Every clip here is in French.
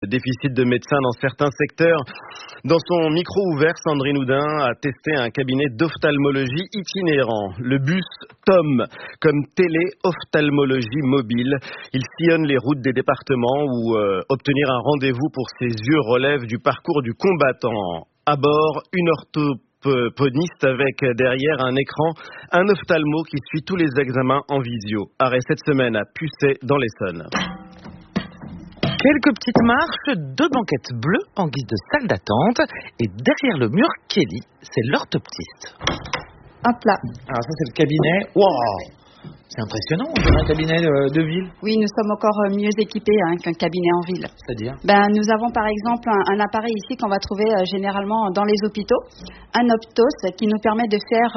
Déficit de médecins dans certains secteurs. Dans son micro ouvert, Sandrine Houdin a testé un cabinet d'ophtalmologie itinérant. Le bus TOM, comme télé-ophtalmologie mobile. Il sillonne les routes des départements où obtenir un rendez-vous pour ses yeux relève du parcours du combattant. À bord, une orthopodiste avec derrière un écran, un ophtalmo qui suit tous les examens en visio. Arrêt cette semaine à Pucet dans l'Essonne. Quelques petites marches, 2 banquettes bleues en guise de salle d'attente et derrière le mur, Kelly, c'est l'orthoptiste. Hop là. Alors ça c'est le cabinet. Wow, c'est impressionnant, on dirait un cabinet de ville. Oui, nous sommes encore mieux équipés qu'un cabinet en ville. C'est-à-dire Nous avons par exemple un appareil ici qu'on va trouver généralement dans les hôpitaux, un Optos qui nous permet de faire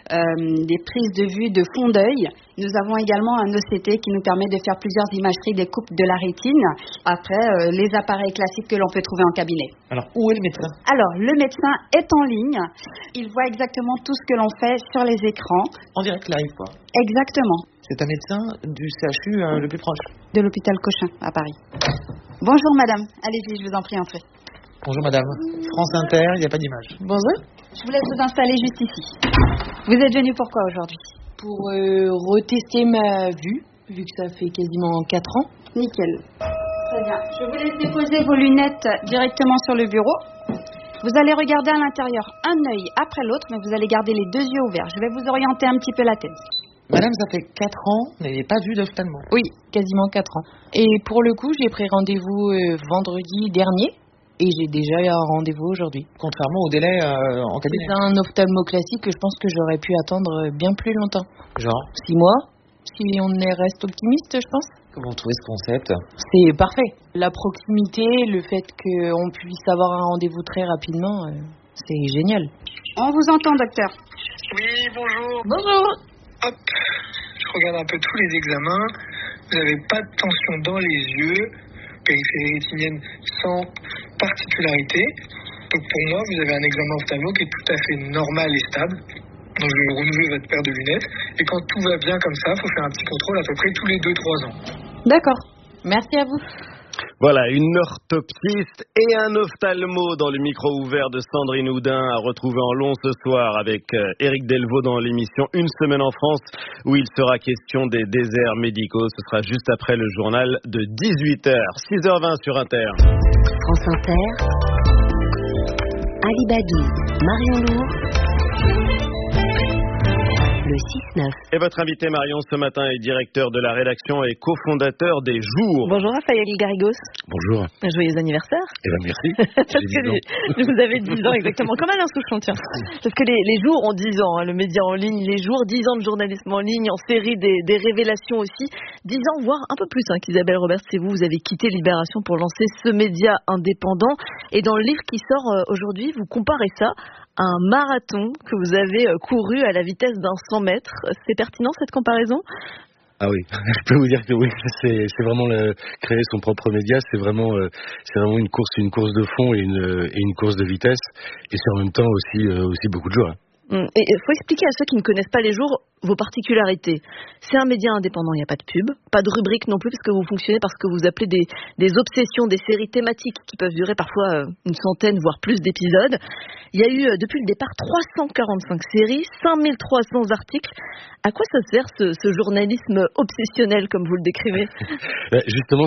des prises de vue de fond d'œil. Nous avons également un OCT qui nous permet de faire plusieurs imageries des coupes de la rétine. Après, les appareils classiques que l'on peut trouver en cabinet. Alors, où est le médecin? Alors, le médecin est en ligne. Il voit exactement tout ce que l'on fait sur les écrans. En direct live, quoi. Exactement. C'est un médecin du CHU le plus proche. De l'hôpital Cochin, à Paris. Bonjour madame. Allez-y, je vous en prie, entrez. Bonjour madame. France Inter, il n'y a pas d'image. Bonjour. Je vous laisse vous installer juste ici. Vous êtes venu pourquoi aujourd'hui? Pour retester ma vue, vu que ça fait quasiment 4 ans. Nickel. Très bien. Je vous laisse déposer vos lunettes directement sur le bureau. Vous allez regarder à l'intérieur un œil après l'autre, mais vous allez garder les 2 yeux ouverts. Je vais vous orienter un petit peu la tête. Madame, ça fait 4 ans, vous n'avez pas vu d'ophtalmo? Oui, quasiment 4 ans. Et pour le coup, j'ai pris rendez-vous vendredi dernier. Et j'ai déjà eu un rendez-vous aujourd'hui. Contrairement au délai en cabinet. C'est un ophtalmo classique que je pense que j'aurais pu attendre bien plus longtemps. Genre 6 mois, si on reste optimiste, je pense. Comment vous trouvez ce concept? C'est parfait. La proximité, le fait qu'on puisse avoir un rendez-vous très rapidement, c'est génial. On vous entend, docteur. Oui, bonjour. Bonjour. Hop, je regarde un peu tous les examens. Vous n'avez pas de tension dans les yeux, périphérie rétinienne sans particularité. Donc pour moi, vous avez un examen ophtalmo qui est tout à fait normal et stable. Donc je vais renouveler votre paire de lunettes. Et quand tout va bien comme ça, il faut faire un petit contrôle à peu près tous les 2-3 ans. D'accord. Merci à vous. Voilà, une orthoptiste et un ophtalmo dans le micro ouvert de Sandrine Houdin à retrouver en long ce soir avec Éric Delvaux dans l'émission Une semaine en France où il sera question des déserts médicaux. Ce sera juste après le journal de 18h, 6h20 sur Inter. France Inter, Ali Badou, Marion Lourd, le 6-9. Et votre invité Marion ce matin est directeur de la rédaction et cofondateur des Jours. Bonjour Raphaël Garrigos. Bonjour. Joyeux anniversaire. Eh bien merci. Parce que vous avez 10 ans exactement, comme Alain Souchon, tiens. Parce que les Jours ont 10 ans, le média en ligne, les Jours, 10 ans de journalisme en ligne, en série des révélations aussi. 10 ans, voire un peu plus qu'Isabelle Roberts, c'est vous avez quitté Libération pour lancer ce média indépendant. Et dans le livre qui sort aujourd'hui, vous comparez ça à un marathon que vous avez couru à la vitesse d'un 100 mètres. C'est pertinent cette comparaison ? Ah oui, je peux vous dire que oui, c'est vraiment créer son propre média, c'est vraiment une course de fond et une course de vitesse, et c'est en même temps aussi beaucoup de joie. Et il faut expliquer à ceux qui ne connaissent pas les Jours vos particularités. C'est un média indépendant, il n'y a pas de pub, pas de rubrique non plus, parce que vous fonctionnez parce que vous appelez des obsessions, des séries thématiques qui peuvent durer parfois une centaine, voire plus d'épisodes. Il y a eu depuis le départ 345 séries, 5300 articles. À quoi ça sert ce journalisme obsessionnel, comme vous le décrivez ? Justement,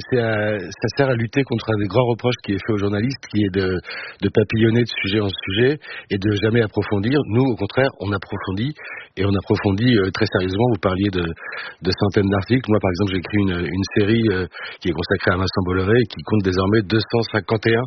ça sert à lutter contre un des grands reproches qui est fait aux journalistes, qui est de papillonner de sujet en sujet et de jamais approfondir. Nous, au contraire, on approfondit, et on approfondit très sérieusement. Vous parliez de centaines d'articles. Moi, par exemple, j'ai écrit une série qui est consacrée à Vincent Bolloré et qui compte désormais 251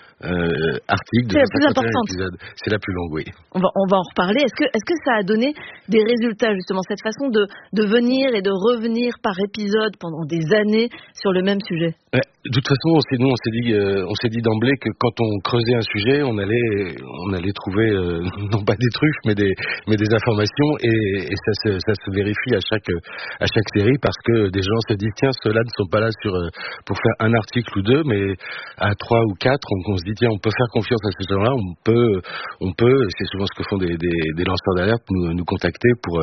articles. C'est la plus importante. Épisodes. C'est la plus longue, oui. On va en reparler. Est-ce que ça a donné des résultats, justement, cette façon de venir et de revenir par épisode pendant des années sur le même sujet ? De toute façon, on s'est dit d'emblée que quand on creusait un sujet, on allait trouver non pas des trucs, mais des informations, et ça se vérifie à chaque série, parce que des gens se disent tiens, ceux-là ne sont pas là pour faire un article ou deux, mais à 3 ou 4, on se dit tiens, on peut faire confiance à ces gens-là, on peut, et c'est souvent ce que font des lanceurs d'alerte, nous contacter pour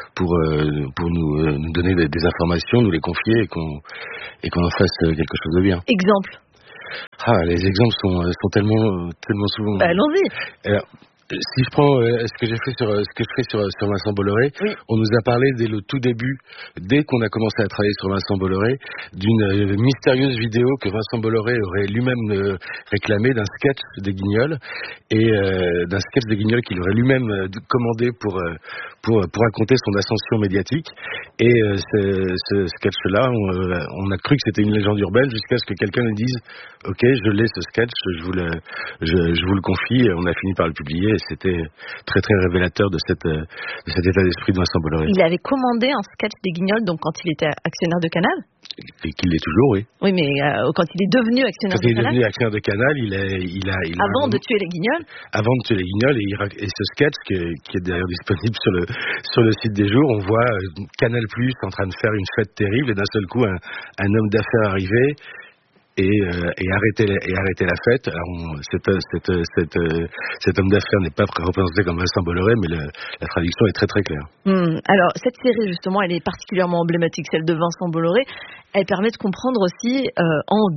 nous donner des informations, nous les confier, et qu'on en fasse quelque chose de bien. Exemple. Les exemples sont tellement souvent. Allons-y. Alors, si je prends ce que je fais sur Vincent Bolloré, oui. On nous a parlé dès le tout début, dès qu'on a commencé à travailler sur Vincent Bolloré, d'une mystérieuse vidéo que Vincent Bolloré aurait lui-même réclamée d'un sketch des Guignols et d'un sketch des Guignols qu'il aurait lui-même commandé pour raconter son ascension médiatique. Et ce sketch-là, on a cru que c'était une légende urbaine jusqu'à ce que quelqu'un nous dise « Ok, je l'ai ce sketch, je vous le confie ». Et on a fini par le publier. C'était très très révélateur de cet état d'esprit de Vincent Bolloré. Il avait commandé un sketch des Guignols, donc quand il était actionnaire de Canal. Et qu'il l'est toujours, oui. Oui, mais quand il est devenu actionnaire de Canal. Quand il est devenu actionnaire de Canal, il a avant de tuer les Guignols. Avant de tuer les Guignols, et ce sketch qui est d'ailleurs disponible sur le site des Jours, on voit Canal+ en train de faire une fête terrible, et d'un seul coup un homme d'affaires arrivé. Et arrêter la fête. Alors cet homme d'affaires n'est pas représenté comme Vincent Bolloré, mais la traduction est très très claire. Alors cette série justement, elle est particulièrement emblématique, celle de Vincent Bolloré. Elle permet de comprendre aussi en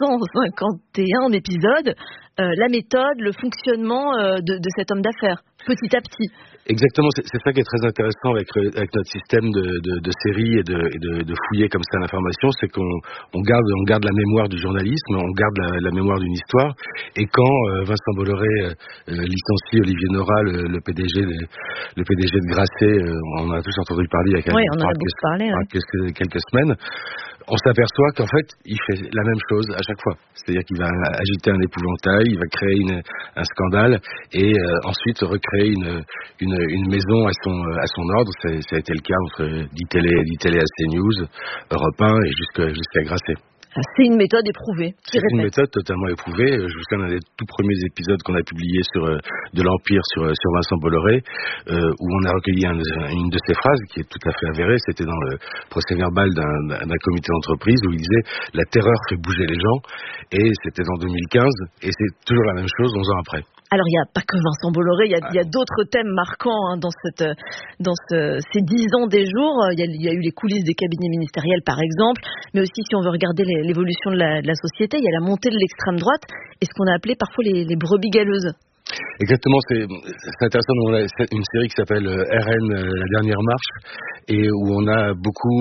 251 épisodes la méthode, le fonctionnement de cet homme d'affaires, petit à petit. Exactement, c'est ça qui est très intéressant avec notre système de séries et de fouiller comme ça l'information, c'est qu'on garde la mémoire du journalisme, on garde la mémoire d'une histoire, et quand Vincent Bolloré licencie Olivier Nora, le PDG de Grasset, on en a tous entendu parler il y a quelques semaines, on s'aperçoit qu'en fait, il fait la même chose à chaque fois. C'est-à-dire qu'il va agiter un épouvantail, il va créer un scandale, et ensuite recréer une maison à son ordre. Ça a été le cas entre d'ITélé à CNews, Europe 1 et jusqu'à Grasset. C'est une méthode éprouvée. C'est une méthode totalement éprouvée. Je me souviens d'un des tout premiers épisodes qu'on a publié de l'Empire sur Vincent Bolloré, où on a recueilli une de ses phrases qui est tout à fait avérée. C'était dans le procès verbal d'un comité d'entreprise où il disait « La terreur fait bouger les gens ». Et c'était en 2015, et c'est toujours la même chose 11 ans après. Alors, il n'y a pas que Vincent Bolloré, il y a d'autres thèmes marquants dans ces 10 ans des jours. Il y a eu les coulisses des cabinets ministériels, par exemple, mais aussi, si on veut regarder l'évolution de la société, il y a la montée de l'extrême droite et ce qu'on a appelé parfois les brebis galeuses. Exactement, c'est intéressant. On a une série qui s'appelle RN, la dernière marche, et où on a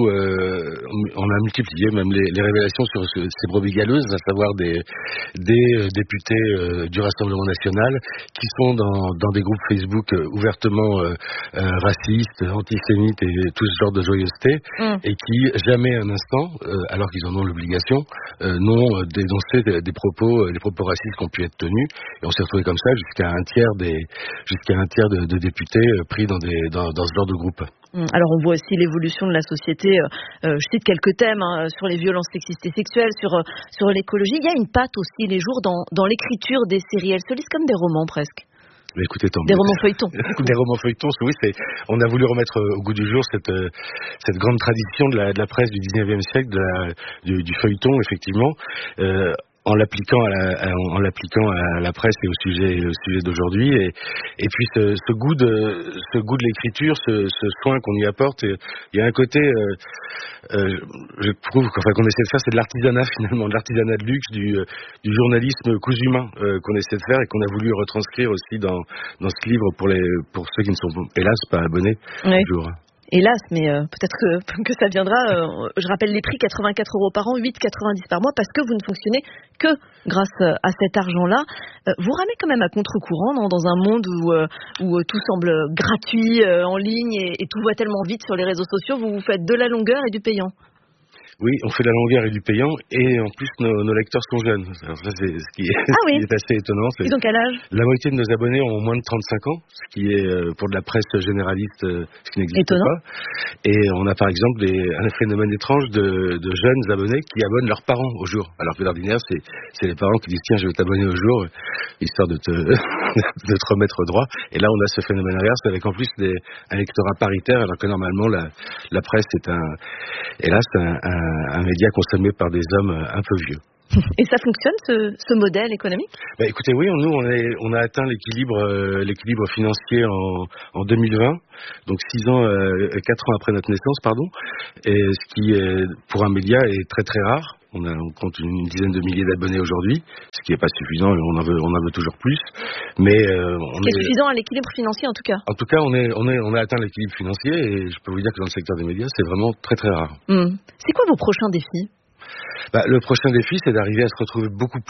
multiplié même les révélations sur ces brebis galeuses, à savoir des députés du Rassemblement national qui sont dans des groupes Facebook ouvertement racistes, antisémites et tout ce genre de joyeuseté, et qui jamais un instant, alors qu'ils en ont l'obligation, n'ont dénoncé des propos racistes qui ont pu être tenus, et on s'est retrouvé comme ça jusqu'à un tiers de députés pris dans ce genre de groupe. Alors on voit aussi l'évolution de la société. Je cite quelques thèmes sur les violences sexistes et sexuelles, sur l'écologie. Il y a une patte aussi les jours dans l'écriture des séries. Elles se lisent comme des romans presque. Mais écoutez, des romans feuilletons. Des romans feuilletons, oui. On a voulu remettre au goût du jour cette grande tradition de la presse du 19e siècle, du feuilleton, effectivement. En l'appliquant à la presse et au sujet d'aujourd'hui, et puis ce goût de l'écriture, ce soin qu'on y apporte, il y a un côté, je trouve qu'on essaie de faire, c'est de l'artisanat finalement, de l'artisanat de luxe, du journalisme cousu main qu'on essaie de faire et qu'on a voulu retranscrire aussi dans ce livre pour ceux qui ne sont hélas pas abonnés toujours. Hélas, mais peut-être que ça viendra. Je rappelle les prix, 84 € par an, 8,90 par mois, parce que vous ne fonctionnez que grâce à cet argent-là. Vous ramez quand même à contre-courant, non, dans un monde où tout semble gratuit en ligne et tout va tellement vite sur les réseaux sociaux. Vous faites de la longueur et du payant. Oui, on fait de la longueur et du payant, et en plus nos lecteurs sont jeunes. Alors ça, c'est ce qui est assez étonnant. Ils ont quel âge ? La moitié de nos abonnés ont moins de 35 ans, ce qui est pour de la presse généraliste, ce qui n'existe pas. Et on a par exemple un phénomène étrange de jeunes abonnés qui abonnent leurs parents au jour. Alors que d'ordinaire, c'est les parents qui disent tiens, je vais t'abonner au jour, histoire de te remettre droit. Et là, on a ce phénomène inverse avec en plus un lectorat paritaire, alors que normalement la presse est hélas un média consommé par des hommes un peu vieux. Et ça fonctionne, ce modèle économique ? Écoutez, oui, nous, on a atteint l'équilibre financier en 2020, donc 4 ans après notre naissance, pardon, et ce qui, pour un média, est très très rare. On compte une dizaine de milliers d'abonnés aujourd'hui, ce qui n'est pas suffisant, on en veut toujours plus. Mais ce qui est suffisant à l'équilibre financier en tout cas. En tout cas, on a atteint l'équilibre financier et je peux vous dire que dans le secteur des médias, c'est vraiment très très rare. C'est quoi vos prochains défis ? Le prochain défi, c'est d'arriver à se retrouver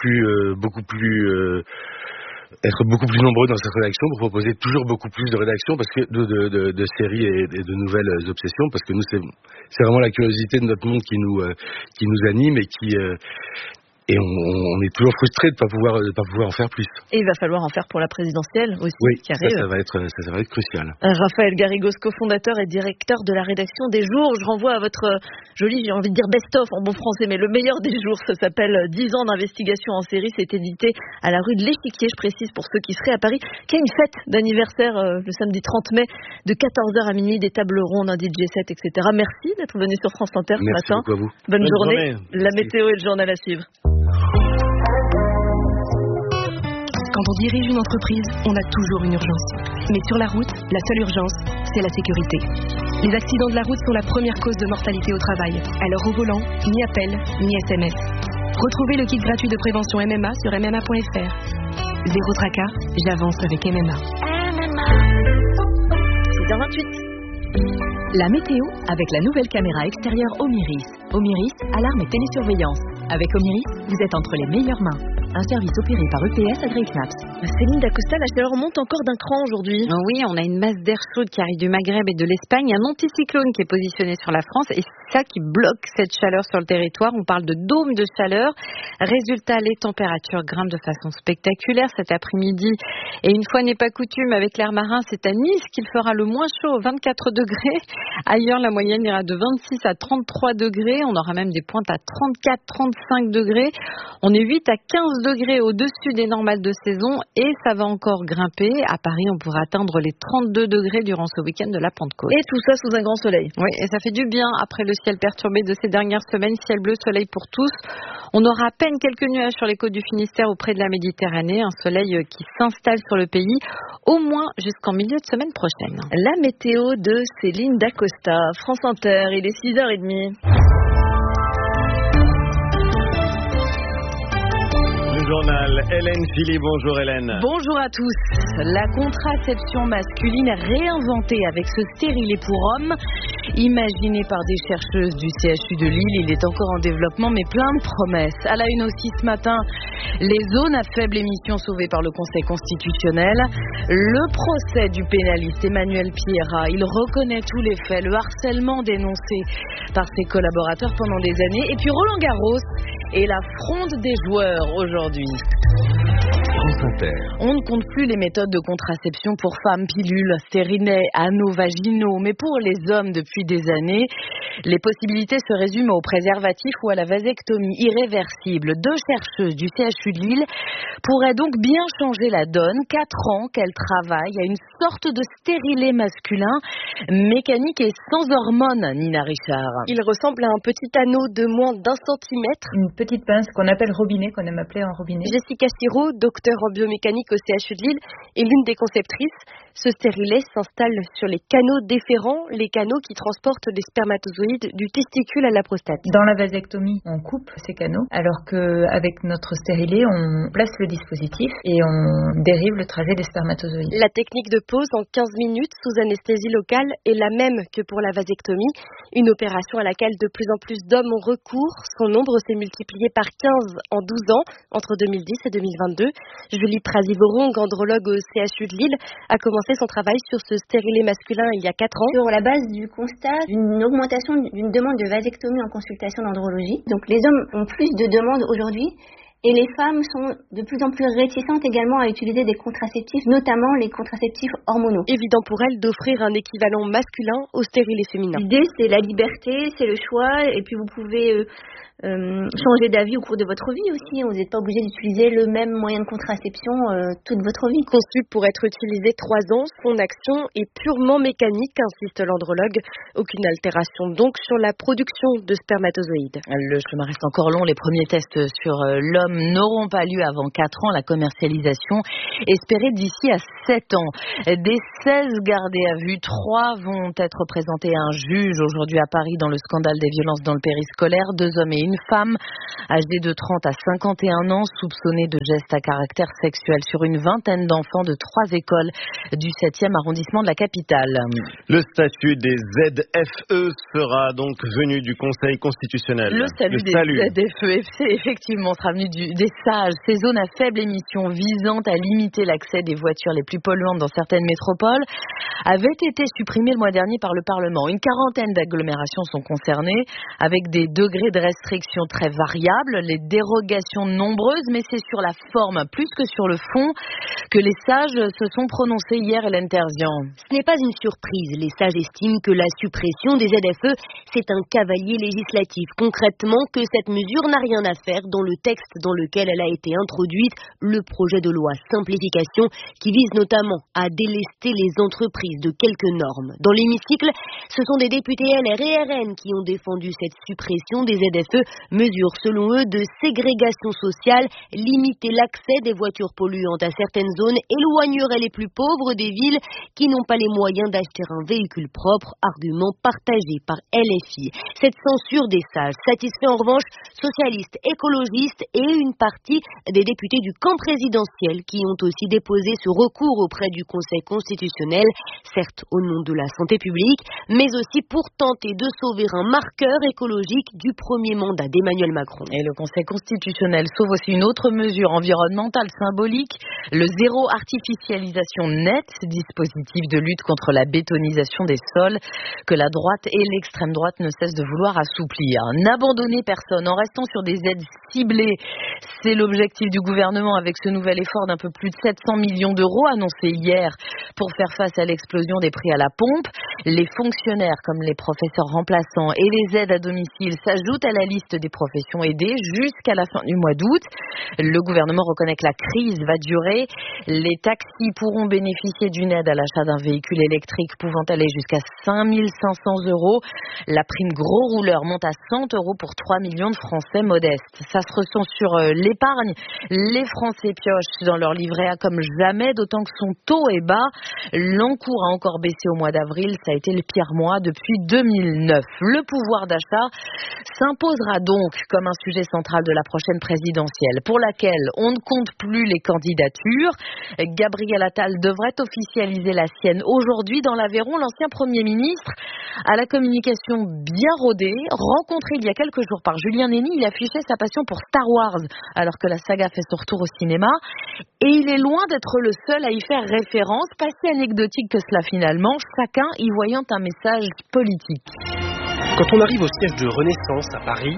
être beaucoup plus nombreux dans cette rédaction pour proposer toujours beaucoup plus de rédactions parce que de séries et de nouvelles obsessions, parce que nous c'est vraiment la curiosité de notre monde qui nous anime et on est toujours frustré de ne pas pouvoir en faire plus. Et il va falloir en faire pour la présidentielle aussi. Oui, qui arrive. Ça va être crucial. Raphaël Garrigos, cofondateur et directeur de la rédaction des Jours. Je renvoie à votre joli, j'ai envie de dire best-of en bon français, mais le meilleur des jours. Ça s'appelle 10 ans d'investigation en série. C'est édité à la rue de l'Échiquier, je précise, pour ceux qui seraient à Paris. Qui a une fête d'anniversaire le samedi 30 mai de 14h à minuit, des tables rondes, un DJ set, etc. Merci d'être venu sur France Inter ce matin. Merci beaucoup à vous. Bonne journée. La météo et le journal à suivre. Quand on dirige une entreprise, on a toujours une urgence. Mais sur la route, la seule urgence, c'est la sécurité. Les accidents de la route sont la première cause de mortalité au travail. Alors au volant, ni appel, ni SMS. Retrouvez le kit gratuit de prévention MMA sur MMA.fr. Zéro tracas, j'avance avec MMA. 6h28. La météo avec la nouvelle caméra extérieure Omiris. Omiris, alarme et télésurveillance. Avec Omiris, vous êtes entre les meilleures mains. Un service opéré par EPS AgriKnaps. Céline Dacosta, la chaleur monte encore d'un cran aujourd'hui. Oui, on a une masse d'air chaude qui arrive du Maghreb et de l'Espagne, un anticyclone qui est positionné sur la France et c'est ça qui bloque cette chaleur sur le territoire. On parle de dôme de chaleur. Résultat, les températures grimpent de façon spectaculaire cet après-midi. Et une fois n'est pas coutume, avec l'air marin, c'est à Nice qu'il fera le moins chaud, 24 degrés. Ailleurs, la moyenne ira de 26 à 33 degrés. On aura même des pointes à 34, 35 degrés. On est 8 à 15 degrés au-dessus des normales de saison et ça va encore grimper. À Paris, on pourra atteindre les 32 degrés durant ce week-end de la Pentecôte. Et tout ça sous un grand soleil. Oui, et ça fait du bien après le ciel perturbé de ces dernières semaines. Ciel bleu, soleil pour tous. On aura à peine quelques nuages sur les côtes du Finistère auprès de la Méditerranée. Un soleil qui s'installe sur le pays, au moins jusqu'en milieu de semaine prochaine. La météo de Céline Dacosta. France Inter, il est 6h30. Journal. Hélène Philly, bonjour Hélène. Bonjour à tous. La contraception masculine réinventée avec ce stérilet pour hommes, imaginé par des chercheuses du CHU de Lille, il est encore en développement mais plein de promesses. À la une aussi ce matin, les zones à faible émission sauvées par le Conseil constitutionnel. Le procès du pénaliste Emmanuel Pierrat, il reconnaît tous les faits, le harcèlement dénoncé par ses collaborateurs pendant des années. Et puis Roland Garros et la fronde des joueurs aujourd'hui. On ne compte plus les méthodes de contraception pour femmes, pilules, stérilets, anneaux vaginaux, mais pour les hommes depuis des années, les possibilités se résument au préservatif ou à la vasectomie irréversible. 2 chercheuses du CHU de Lille pourraient donc bien changer la donne. 4 ans qu'elles travaillent à une sorte de stérilet masculin, mécanique et sans hormones, Nina Richard. Il ressemble à un petit anneau de moins d'1 centimètre. Une petite pince qu'on appelle robinet, qu'on aime appeler un robinet. Jessica Siro, docteur en biomécanique au CHU de Lille, est l'une des conceptrices. Ce stérilet s'installe sur les canaux déférents, les canaux qui transportent les spermatozoïdes du testicule à la prostate. Dans la vasectomie, on coupe ces canaux, alors qu'avec notre stérilet, on place le dispositif et on dérive le trajet des spermatozoïdes. La technique de pose en 15 minutes sous anesthésie locale est la même que pour la vasectomie, une opération à laquelle de plus en plus d'hommes ont recours. Son nombre s'est multiplié par 15 en 12 ans, entre 2010 et 2022. Julie Prasivorong, andrologue au CHU de Lille, a commencé son travail sur ce stérilet masculin il y a 4 ans. Sur la base du constat d'une augmentation d'une demande de vasectomie en consultation d'andrologie. Donc les hommes ont plus de demandes aujourd'hui Et les femmes sont de plus en plus réticentes également à utiliser des contraceptifs, notamment les contraceptifs hormonaux. Évident pour elles d'offrir un équivalent masculin au stérilet féminin. L'idée, c'est la liberté, c'est le choix, et puis vous pouvez changer d'avis au cours de votre vie aussi. Vous n'êtes pas obligé d'utiliser le même moyen de contraception toute votre vie. Conçu pour être utilisé 3 ans, son action est purement mécanique, insiste l'andrologue. Aucune altération donc sur la production de spermatozoïdes. Le chemin reste encore long. Les premiers tests sur l'homme n'auront pas lieu avant 4 ans. La commercialisation espérée d'ici à 7 ans. Des 16 gardés à vue, 3 vont être présentés à un juge aujourd'hui à Paris dans le scandale des violences dans le périscolaire. 2 hommes et une femme âgés de 30 à 51 ans soupçonnés de gestes à caractère sexuel sur une vingtaine d'enfants de 3 écoles du 7e arrondissement de la capitale. Le statut des ZFE sera donc venu du Conseil constitutionnel. Le salut des ZFE, effectivement, sera venu des sages. Ces zones à faible émission visant à limiter l'accès des voitures les plus polluantes dans certaines métropoles avaient été supprimées le mois dernier par le Parlement. Une quarantaine d'agglomérations sont concernées avec des degrés de restrictions très variables, les dérogations nombreuses, mais c'est sur la forme plus que sur le fond que les sages se sont prononcés hier, Hélène Terzian. Ce n'est pas une surprise. Les sages estiment que la suppression des ZFE, c'est un cavalier législatif. Concrètement, que cette mesure n'a rien à faire dans le texte dans lequel elle a été introduite, le projet de loi simplification, qui vise notamment à délester les entreprises de quelques normes. Dans l'hémicycle, ce sont des députés LR et RN qui ont défendu cette suppression des ZFE, mesure selon eux de ségrégation sociale, limiter l'accès des voitures polluantes à certaines zones, éloignerait les plus pauvres des villes qui n'ont pas les moyens d'acheter un véhicule propre, argument partagé par LFI. Cette censure des sages satisfait en revanche socialistes, écologistes et une partie des députés du camp présidentiel qui ont aussi déposé ce recours auprès du Conseil constitutionnel, certes au nom de la santé publique, mais aussi pour tenter de sauver un marqueur écologique du premier mandat d'Emmanuel Macron. Et le Conseil constitutionnel sauve aussi une autre mesure environnementale symbolique, le zéro artificialisation nette, dispositif de lutte contre la bétonisation des sols que la droite et l'extrême droite ne cessent de vouloir assouplir. N'abandonner personne en restant sur des aides ciblées, c'est l'objectif du gouvernement avec ce nouvel effort d'un peu plus de 700 millions d'euros annoncé hier pour faire face à l'explosion des prix à la pompe. Les fonctionnaires comme les professeurs remplaçants et les aides à domicile s'ajoutent à la liste des professions aidées jusqu'à la fin du mois d'août. Le gouvernement reconnaît que la crise va durer. Les taxis pourront bénéficier d'une aide à l'achat d'un véhicule électrique pouvant aller jusqu'à 5 500 euros. La prime gros rouleur monte à 100 euros pour 3 millions de Français modestes. Ça se ressent sur l'épargne. Les Français piochent dans leur livret A comme jamais, d'autant que son taux est bas. L'encours a encore baissé au mois d'avril. Ça a été le pire mois depuis 2009. Le pouvoir d'achat s'imposera donc comme un sujet central de la prochaine présidentielle, pour laquelle on ne compte plus les candidatures. Gabriel Attal devrait officialiser la sienne aujourd'hui dans l'Aveyron. L'ancien Premier ministre, à la communication bien rodée, rencontré il y a quelques jours par Julien Nény, il affichait sa passion pour Star Wars, alors que la saga fait son retour au cinéma. Et il est loin d'être le seul à y faire référence, pas si anecdotique que cela finalement, chacun y voyant un message politique. Quand on arrive au siège de Renaissance à Paris,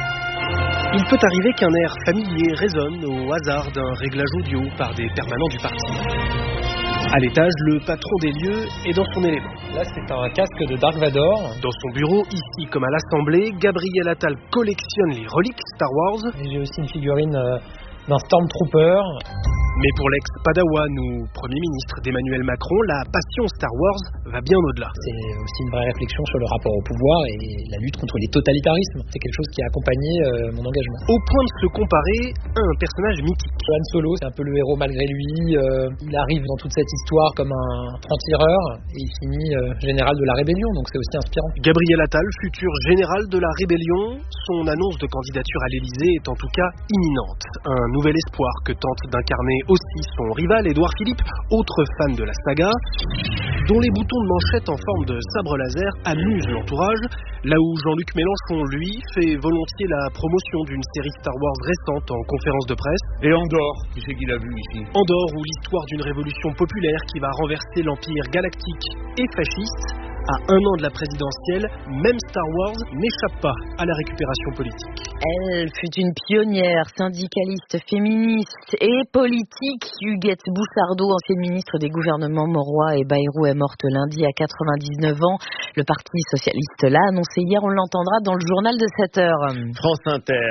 il peut arriver qu'un air familier résonne au hasard d'un réglage audio par des permanents du parti. À l'étage, le patron des lieux est dans son élément. Là, c'est un casque de Dark Vador. Dans son bureau, ici comme à l'Assemblée, Gabriel Attal collectionne les reliques Star Wars. Et j'ai aussi une figurine d'un Stormtrooper. Mais pour l'ex-Padawan ou Premier ministre d'Emmanuel Macron, la passion Star Wars va bien au-delà. C'est aussi une vraie réflexion sur le rapport au pouvoir et la lutte contre les totalitarismes. C'est quelque chose qui a accompagné mon engagement. Au point de se comparer à un personnage mythique. Han Solo, c'est un peu le héros malgré lui. Il arrive dans toute cette histoire comme un franc-tireur et il finit général de la rébellion, donc c'est aussi inspirant. Gabriel Attal, futur général de la rébellion, son annonce de candidature à l'Élysée est en tout cas imminente. Un nouvel espoir que tente d'incarner aussi son rival Édouard Philippe, autre fan de la saga, dont les boutons de manchette en forme de sabre laser amusent l'entourage, là où Jean-Luc Mélenchon, lui, fait volontiers la promotion d'une série Star Wars récente en conférence de presse. Et Andorre, qui c'est qu'il a vu ici? Andorre, où l'histoire d'une révolution populaire qui va renverser l'empire galactique et fasciste À 1 an de la présidentielle, même Star Wars n'échappe pas à la récupération politique. Elle fut une pionnière, syndicaliste, féministe et politique. Huguette Boussardot, ancienne ministre des gouvernements Mauroy et Bayrou, est morte lundi à 99 ans. Le Parti socialiste l'a annoncé hier, on l'entendra dans le journal de 7h. France Inter,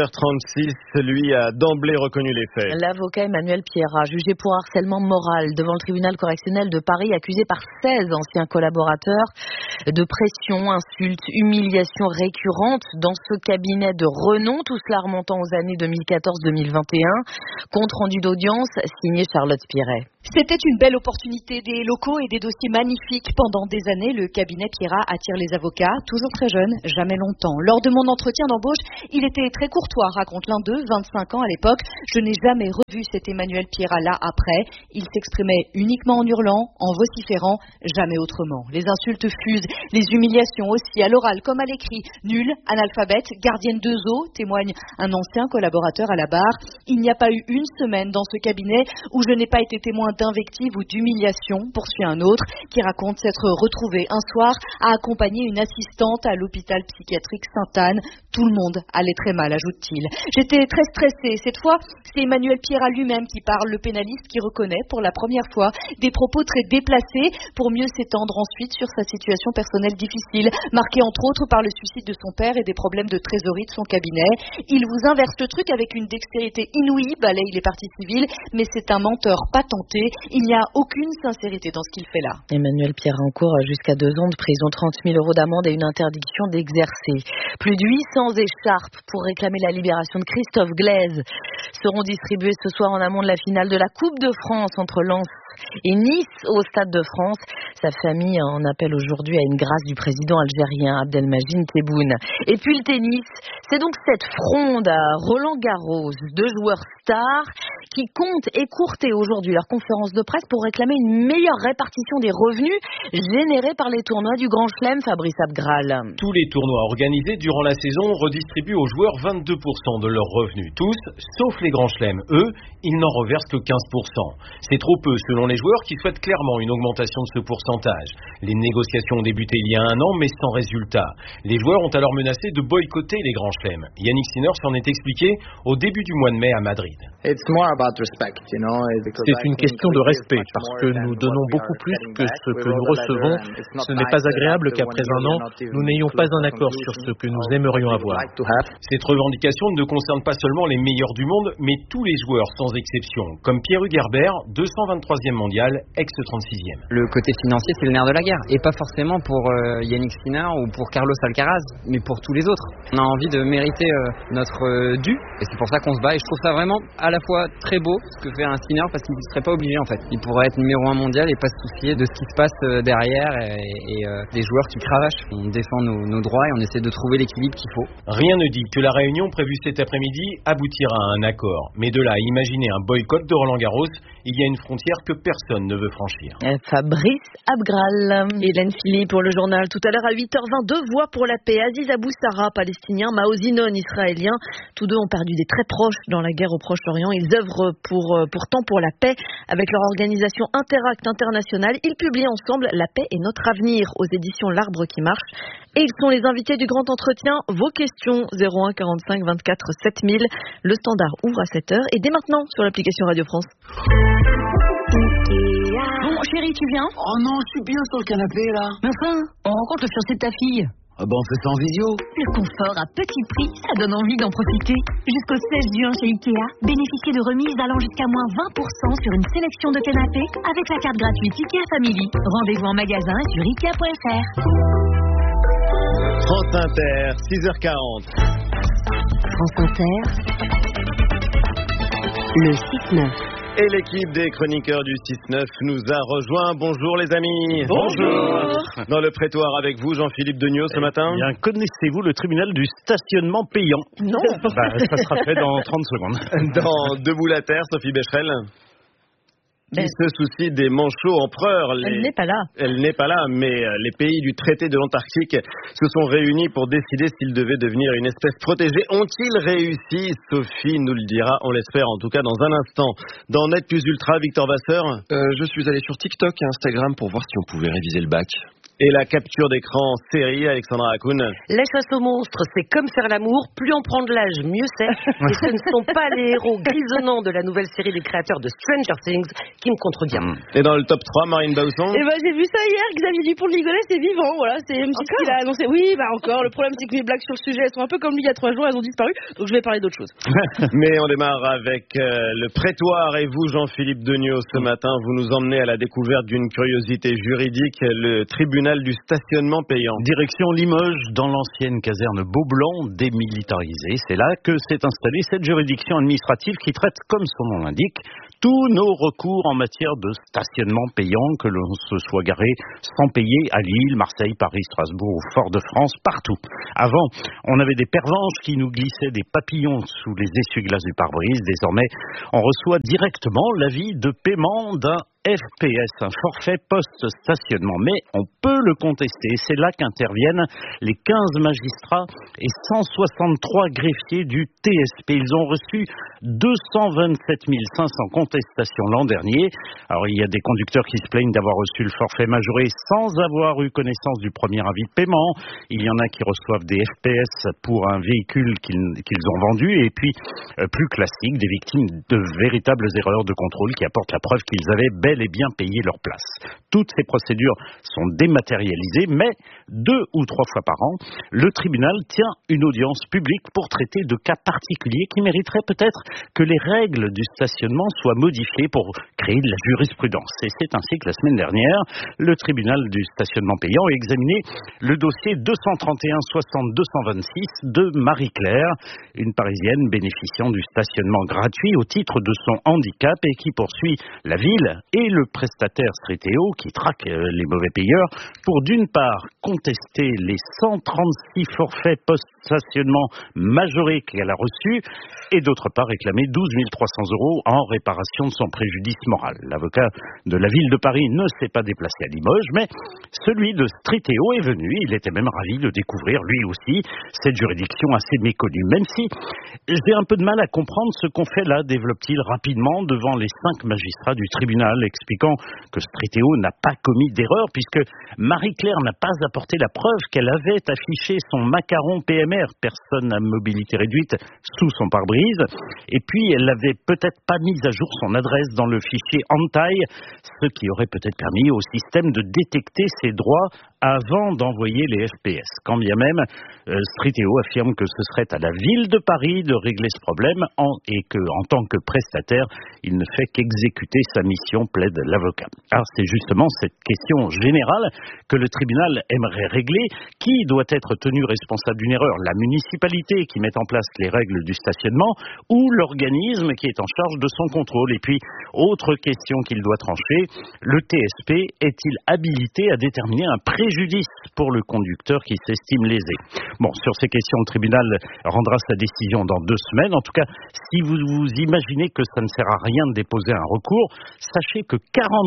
6h36, lui a d'emblée reconnu les faits. L'avocat Emmanuel Pierrat, jugé pour harcèlement moral devant le tribunal correctionnel de Paris, accusé par 16 anciens collaborateurs de pression, insultes, humiliations récurrentes dans ce cabinet de renom, tout cela remontant aux années 2014-2021. Compte rendu d'audience signé Charlotte Piret. C'était une belle opportunité, des locaux et des dossiers magnifiques. Pendant des années, le cabinet Pierrat attire les avocats, toujours très jeunes, jamais longtemps. Lors de mon entretien d'embauche, il était très courtois, raconte l'un d'eux, 25 ans à l'époque. Je n'ai jamais revu cet Emmanuel Pierrat-là après. Il s'exprimait uniquement en hurlant, en vociférant, jamais autrement. Les insultes fusent, les humiliations aussi, à l'oral comme à l'écrit. Nul, analphabète, gardienne de zoo, témoigne un ancien collaborateur à la barre. Il n'y a pas eu une semaine dans ce cabinet où je n'ai pas été témoin d'invectives ou d'humiliation, poursuit un autre, qui raconte s'être retrouvé un soir à accompagner une assistante à l'hôpital psychiatrique Sainte-Anne. Tout le monde allait très mal, ajoute-t-il. J'étais très stressée. Cette fois, c'est Emmanuel Pierrat lui-même qui parle, le pénaliste qui reconnaît pour la première fois des propos très déplacés pour mieux s'étendre ensuite sur sa situation personnelle difficile, marquée entre autres par le suicide de son père et des problèmes de trésorerie de son cabinet. Il vous inverse le truc avec une dextérité inouïe, balaye les parties civiles, mais c'est un menteur patenté. Il n'y a aucune sincérité dans ce qu'il fait là. Emmanuel Pierrat encourt jusqu'à 2 ans de prison, 30 000 € d'amende et une interdiction d'exercer. Plus de 800 écharpes pour réclamer la libération de Christophe Glaise seront distribuées ce soir en amont de la finale de la Coupe de France entre Lens et Nice au Stade de France. Sa famille en appelle aujourd'hui à une grâce du président algérien Abdelmajid Tebboune. Et puis le tennis, c'est donc cette fronde à Roland-Garros de joueurs stars qui comptent écourter aujourd'hui leur conférence de presse pour réclamer une meilleure répartition des revenus générés par les tournois du Grand Chelem, Fabrice Abgral. Tous les tournois organisés durant la saison redistribuent aux joueurs 22% de leurs revenus. Tous, sauf les Grands Chelems. Eux, ils n'en reversent que 15%. C'est trop peu selon les joueurs qui souhaitent clairement une augmentation de ce pourcentage. Les négociations ont débuté il y a 1 an, mais sans résultat. Les joueurs ont alors menacé de boycotter les Grands Chelems. Yannick Sinner s'en est expliqué au début du mois de mai à Madrid. C'est une question de respect, parce que nous donnons beaucoup plus que ce que nous recevons. Ce n'est pas agréable qu'après 1 an, nous n'ayons pas un accord sur ce que nous aimerions avoir. Cette revendication ne concerne pas seulement les meilleurs du monde, mais tous les joueurs sans exception, comme Pierre-Hugues Herbert, 223e mondial, ex-36e. Le côté financier, c'est le nerf de la guerre, et pas forcément pour Yannick Sinner ou pour Carlos Alcaraz, mais pour tous les autres. On a envie de mériter notre dû, et c'est pour ça qu'on se bat, et je trouve ça vraiment à la fois très beau ce que fait un Sinner, parce qu'il ne serait pas obligé en fait. Il pourrait être numéro 1 mondial et pas se soucier de ce qui se passe derrière et des joueurs qui cravachent. On défend nos droits et on essaie de trouver l'équilibre qu'il faut. Rien ne dit que la réunion prévue cet après-midi aboutira à un accord. Mais de là à imaginer un boycott de Roland-Garros, il y a une frontière que personne ne veut franchir. Fabrice Abgral. Hélène Philippe pour le journal. Tout à l'heure à 8h20, 2 voix pour la paix. Aziz Abou Sarra, palestinien, Mao Zinon, israélien. Tous deux ont perdu des très proches dans la guerre au Proche-Orient. Ils œuvrent pourtant pour la paix avec leur organisation Interact International. Ils publient ensemble La paix et notre avenir aux éditions L'Arbre qui marche. Et ils sont les invités du grand entretien. Vos questions 01 45 24 7000. Le standard ouvre à 7h et dès maintenant sur l'application Radio France. Bon, chérie, tu viens? Oh non, je suis bien sur le canapé, là. Mais enfin, on rencontre le fiancé de ta fille. Ah ben, on fait ça en visio. Le confort à petit prix, ça donne envie d'en profiter. Jusqu'au 16 juin chez Ikea, bénéficiez de remises allant jusqu'à moins 20% sur une sélection de canapés avec la carte gratuite Ikea Family. Rendez-vous en magasin et sur Ikea.fr. France Inter, 6h40. France Inter, le 6-9. Et l'équipe des chroniqueurs du 6-9 nous a rejoint. Bonjour les amis. Bonjour. Dans le prétoire avec vous, Jean-Philippe Degnaud ce matin. Bien, connaissez-vous le tribunal du stationnement payant? Non. Ça sera fait dans 30 secondes. Dans Debout la Terre, Sophie Becherel. Qui se soucie des manchots empereurs. Elle n'est pas là. Elle n'est pas là, mais les pays du traité de l'Antarctique se sont réunis pour décider s'ils devaient devenir une espèce protégée. Ont-ils réussi? Sophie nous le dira, on l'espère en tout cas dans un instant. Dans Net Plus Ultra, Victor Vasseur. Je suis allé sur TikTok et Instagram pour voir si on pouvait réviser le bac. Et la capture d'écran série, Alexandra Hakoun. La chasse aux monstres, c'est comme faire l'amour, plus on prend de l'âge, mieux c'est. Et ce ne sont pas les héros grisonnants de la nouvelle série des créateurs de Stranger Things qui me contredirent. Et dans le top 3, Marine Bausson. Eh ben, j'ai vu ça hier, Xavier Dupont de Ligonnès est vivant, voilà, c'est M6 qui l'a annoncé. Oui, bah encore, le problème c'est que mes blagues sur le sujet, elles sont un peu comme lui il y a 3 jours, elles ont disparu, donc je vais parler d'autre chose. Mais on démarre avec le prétoire, et vous, Jean-Philippe Degnaud, ce matin, vous nous emmenez à la découverte d'une curiosité juridique, le tribunal du stationnement payant. Direction Limoges, dans l'ancienne caserne Beaublanc, démilitarisée. C'est là que s'est installée cette juridiction administrative qui traite, comme son nom l'indique, tous nos recours en matière de stationnement payant, que l'on se soit garé sans payer à Lille, Marseille, Paris, Strasbourg, Fort-de-France, partout. Avant, on avait des pervenches qui nous glissaient des papillons sous les essuie-glaces du pare-brise. Désormais, on reçoit directement l'avis de paiement d'un FPS, un forfait post-stationnement. Mais on peut le contester. C'est là qu'interviennent les 15 magistrats et 163 greffiers du TSP. Ils ont reçu 227 500 contestations l'an dernier. Alors, il y a des conducteurs qui se plaignent d'avoir reçu le forfait majoré sans avoir eu connaissance du premier avis de paiement. Il y en a qui reçoivent des FPS pour un véhicule qu'ils ont vendu. Et puis, plus classique, des victimes de véritables erreurs de contrôle qui apportent la preuve qu'ils avaient bel et bien payé leur place. Toutes ces procédures sont dématérialisées, mais 2 ou 3 fois par an, le tribunal tient une audience publique pour traiter de cas particuliers qui mériteraient peut-être que les règles du stationnement soient modifiées pour créer de la jurisprudence. Et c'est ainsi que la semaine dernière, le tribunal du stationnement payant a examiné le dossier 231-60-226 de Marie-Claire, une Parisienne bénéficiant du stationnement gratuit au titre de son handicap et qui poursuit la ville et le prestataire Striteo qui traque les mauvais payeurs pour d'une part contester les 136 forfaits post-stationnement majorés qu'elle a reçus et d'autre part réclamer 12 300 € en réparation de son préjudice moral. L'avocat de la ville de Paris ne s'est pas déplacé à Limoges, mais celui de Striteo est venu. Il était même ravi de découvrir lui aussi cette juridiction assez méconnue. Même si j'ai un peu de mal à comprendre ce qu'on fait là, développe-t-il rapidement devant les 5 magistrats du tribunal, expliquant que Striteo n'a pas commis d'erreur puisque Marie-Claire n'a pas apporté la preuve qu'elle avait affiché son macaron PMR, personne à mobilité réduite, sous son pare-brise. Et puis, elle n'avait peut-être pas mis à jour son adresse dans le fichier Entaille, ce qui aurait peut-être permis au système de détecter ses droits avant d'envoyer les FPS. Quand bien même, Striteo affirme que ce serait à la ville de Paris de régler ce problème et qu'en tant que prestataire, il ne fait qu'exécuter sa mission, plaide l'avocat. Alors c'est justement cette question générale que le tribunal aimerait régler. Qui doit être tenu responsable d'une erreur? La municipalité qui met en place les règles du stationnement ou l'organisme qui est en charge de son contrôle? Et puis, autre question qu'il doit trancher, le TSP est-il habilité à déterminer un préjudice pour le conducteur qui s'estime lésé? Bon, sur ces questions, le tribunal rendra sa décision dans 2 semaines. En tout cas, si vous vous imaginez que ça ne sert à rien de déposer un recours, sachez que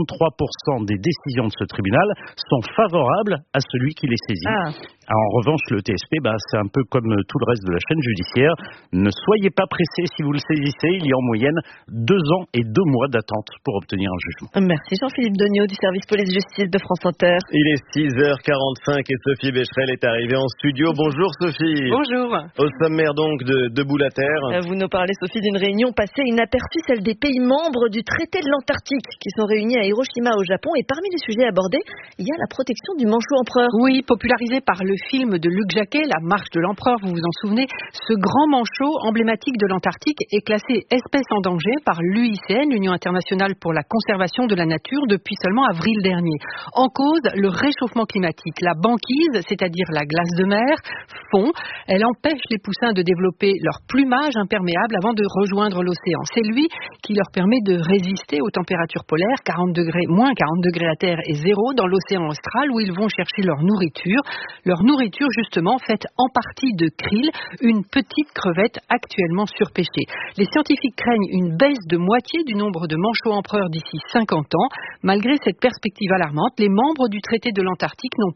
43% des décisions de ce tribunal sont favorables à celui qui les saisit. En revanche, le TSP, c'est un peu comme tout le reste de la chaîne judiciaire. Ne soyez pas pressés si vous le saisissez. Il y a en moyenne 2 ans et 2 mois d'attente pour obtenir un jugement. Merci Jean-Philippe Degnaud du service police-justice de France Inter. Il est 6h45 et Sophie Becherel est arrivée en studio. Bonjour Sophie. Bonjour. Au sommaire donc de Debout la Terre. Vous nous parlez Sophie d'une réunion passée inaperçue, celle des pays membres du traité de l'Antarctique qui sont réunis à Hiroshima au Japon. Et parmi les sujets abordés, il y a la protection du manchot empereur. Oui, popularisé par le film de Luc Jacquet, La Marche de l'Empereur, vous vous en souvenez, ce grand manchot emblématique de l'Antarctique est classé espèce en danger par l'UICN, l'Union internationale pour la conservation de la nature, depuis seulement avril dernier. En cause, le réchauffement climatique. La banquise, c'est-à-dire la glace de mer, fond. Elle empêche les poussins de développer leur plumage imperméable avant de rejoindre l'océan. C'est lui qui leur permet de résister aux températures polaires, moins 40 degrés à terre et 0 dans l'océan austral où ils vont chercher leur nourriture. Leur nourriture, justement, faite en partie de krill, une petite crevette actuellement surpêchée. Les scientifiques craignent une baisse de moitié du nombre de manchots empereurs d'ici 50 ans. Malgré cette perspective alarmante, les membres du traité de l'Antarctique n'ont pas réussi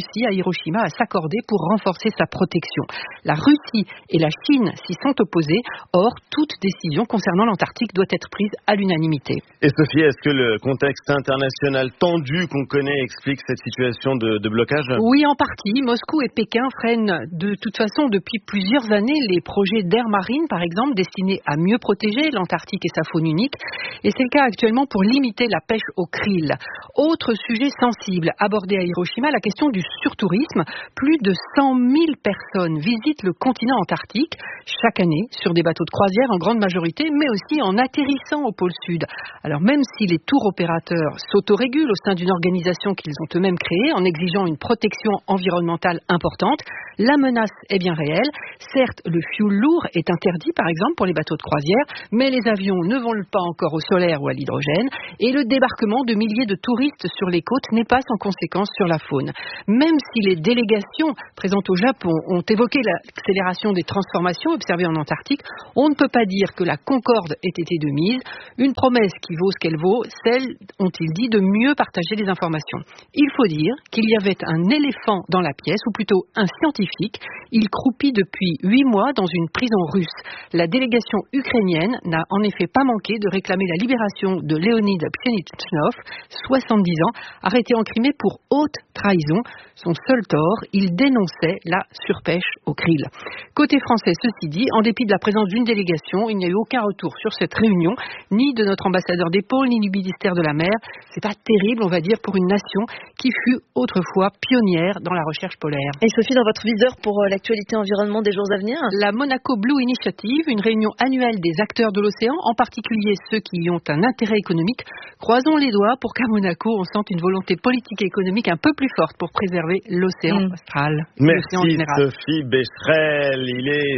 Russie à Hiroshima à s'accorder pour renforcer sa protection. La Russie et la Chine s'y sont opposées. Or, toute décision concernant l'Antarctique doit être prise à l'unanimité. Et Sophie, est-ce que le contexte international tendu qu'on connaît explique cette situation de blocage ? Oui, en partie. Moscou et Pékin freinent de toute façon depuis plusieurs années les projets d'air marine, par exemple, destinés à mieux protéger l'Antarctique et sa faune unique. Et c'est le cas actuellement pour limiter la pêche au krill. Autre sujet sensible abordé à Hiroshima, la question du surtourisme. Plus de 100 000 personnes visitent le continent antarctique chaque année sur des bateaux de croisière en grande majorité, mais aussi en atterrissant au pôle sud. Alors même si les tours opérateurs s'autorégulent au sein d'une organisation qu'ils ont eux-mêmes créée en exigeant une protection environnementale importante, la menace est bien réelle. Certes, le fioul lourd est interdit par exemple pour les bateaux de croisière, mais les avions ne volent pas encore au solaire ou à l'hydrogène et le débarquement de milliers de touristes sur les côtes n'est pas sans conséquence sur la faune. Même si les délégations présentes au Japon ont évoqué l'accélération des transformations observées en Antarctique, on ne peut pas dire que la concorde ait été de mise. Une promesse qui vaut ce qu'elle vaut, celle, ont-ils dit, de mieux partager les informations. Il faut dire qu'il y avait un éléphant dans la pièce, ou plutôt un scientifique. Il croupit depuis 8 mois dans une prison russe. La délégation ukrainienne n'a en effet pas manqué de réclamer la libération de Leonid Pshenichkov, 70 ans, arrêté en Crimée pour haute trahison. Son seul tort, il dénonçait la surpêche au krill. Côté français, ceci dit, en dépit de la présence d'une délégation, il n'y a eu aucun retour sur cette réunion, ni de notre ambassadeur des pôles, ni du ministère de la mer. C'est pas terrible, on va dire, pour une nation qui fut autrefois pionnière dans la recherche polaire. Et Sophie, dans votre viseur pour l'actualité environnement des jours à venir ? La Monaco Blue Initiative, une réunion annuelle des acteurs de l'océan, en particulier ceux qui y ont un intérêt économique. Croisons les doigts pour qu'à Monaco, on sente une volonté politique et économique un peu plus forte pour préserver l'océan austral. Merci Sophie Becherel. Il est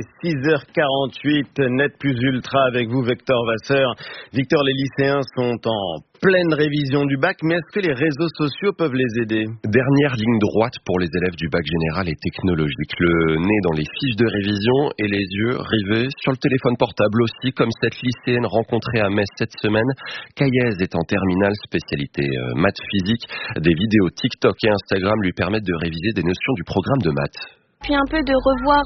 6h48, Net Plus Ultra avec vous, Victor Vasseur. Victor, les lycéens sont en pleine révision du bac, mais est-ce que les réseaux sociaux peuvent les aider ? Dernière ligne droite pour les élèves du bac général et technologique. Le nez dans les fiches de révision et les yeux rivés sur le téléphone portable aussi, comme cette lycéenne rencontrée à Metz cette semaine. Caïez est en terminale, spécialité maths physique. Des vidéos TikTok et Instagram lui permettent de réviser des notions du programme de maths. Puis un peu de revoir,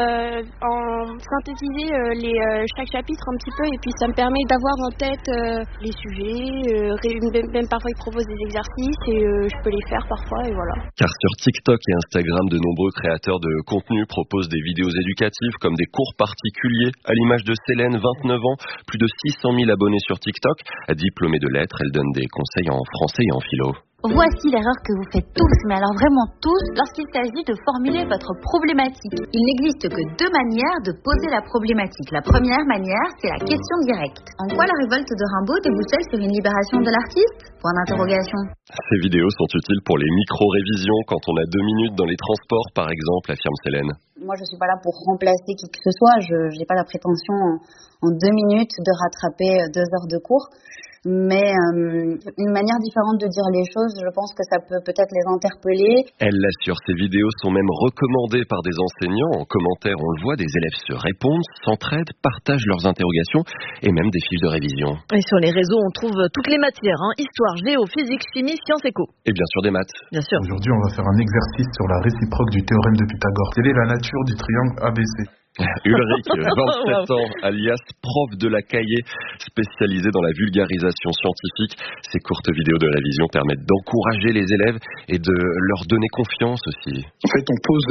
synthétiser chaque chapitre un petit peu, et puis ça me permet d'avoir en tête les sujets, même parfois ils proposent des exercices et je peux les faire parfois et voilà. Car sur TikTok et Instagram, de nombreux créateurs de contenu proposent des vidéos éducatives comme des cours particuliers, à l'image de Célène, 29 ans, plus de 600 000 abonnés sur TikTok. Diplômée de lettres, elle donne des conseils en français et en philo. Voici l'erreur que vous faites tous, mais alors vraiment tous, lorsqu'il s'agit de formuler votre problématique. Il n'existe que 2 manières de poser la problématique. La première manière, c'est la question directe. En quoi la révolte de Rimbaud débouche-t-elle sur une libération de l'artiste ? Point d'interrogation. Ces vidéos sont utiles pour les micro-révisions quand on a 2 minutes dans les transports, par exemple, affirme Célène. Moi, je ne suis pas là pour remplacer qui que ce soit. Je n'ai pas la prétention en 2 minutes de rattraper 2 heures de cours. Mais une manière différente de dire les choses, je pense que ça peut peut-être les interpeller. Elle l'assure, ces vidéos sont même recommandées par des enseignants. En commentaire, on le voit, des élèves se répondent, s'entraident, partagent leurs interrogations et même des fiches de révision. Et sur les réseaux, on trouve toutes les matières, histoire, géo, physique, chimie, sciences éco. Et bien sûr des maths. Bien sûr. Aujourd'hui, on va faire un exercice sur la réciproque du théorème de Pythagore. Quelle est la nature du triangle ABC ? Ulrich, 27 ans, alias prof de la Cahier, spécialisé dans la vulgarisation scientifique. Ces courtes vidéos de révision permettent d'encourager les élèves et de leur donner confiance aussi. En fait, on pose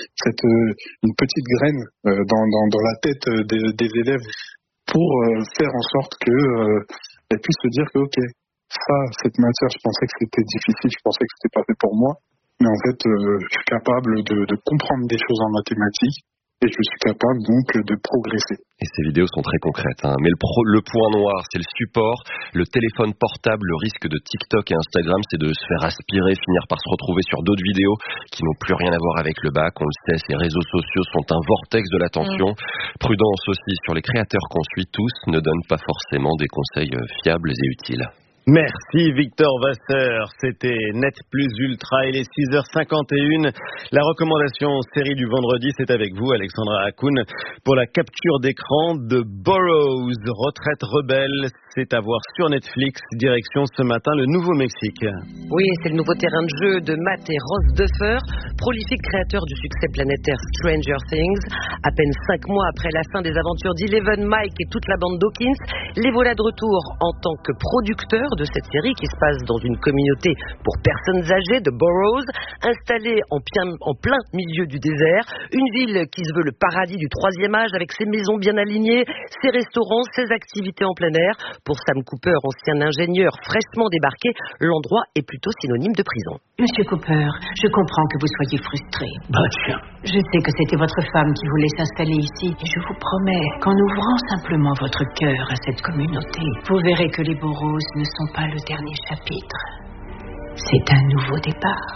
une petite graine dans la tête des élèves pour faire en sorte qu'elles puissent se dire que ok, cette matière, je pensais que c'était difficile, je pensais que c'était pas fait pour moi, mais en fait, je suis capable de comprendre des choses en mathématiques. Et je suis capable donc de progresser. Et ces vidéos sont très concrètes, mais le point noir, c'est le support. Le téléphone portable, le risque de TikTok et Instagram, c'est de se faire aspirer, finir par se retrouver sur d'autres vidéos qui n'ont plus rien à voir avec le bac. On le sait, ces réseaux sociaux sont un vortex de l'attention. Prudence aussi sur les créateurs qu'on suit tous, ne donnent pas forcément des conseils fiables et utiles. Merci Victor Vasseur, c'était Net Plus Ultra, il est 6h51. La recommandation série du vendredi, c'est avec vous Alexandra Hakoun pour la capture d'écran de Burroughs, Retraite rebelle. C'est à voir sur Netflix, direction ce matin le Nouveau-Mexique. Oui, c'est le nouveau terrain de jeu de Matt et Ross Duffer, prolifiques créateurs du succès planétaire Stranger Things. À peine 5 mois après la fin des aventures d'Eleven, Mike et toute la bande Dawkins, les voilà de retour en tant que producteurs de cette série qui se passe dans une communauté pour personnes âgées de Burroughs, installée en plein milieu du désert, une ville qui se veut le paradis du 3e âge avec ses maisons bien alignées, ses restaurants, ses activités en plein air. Pour Sam Cooper, ancien ingénieur fraîchement débarqué, l'endroit est plutôt synonyme de prison. Monsieur Cooper, je comprends que vous soyez frustré. Je sais que c'était votre femme qui voulait s'installer ici et je vous promets qu'en ouvrant simplement votre cœur à cette communauté, vous verrez que les Burroughs ne sont pas le dernier chapitre. C'est un nouveau départ.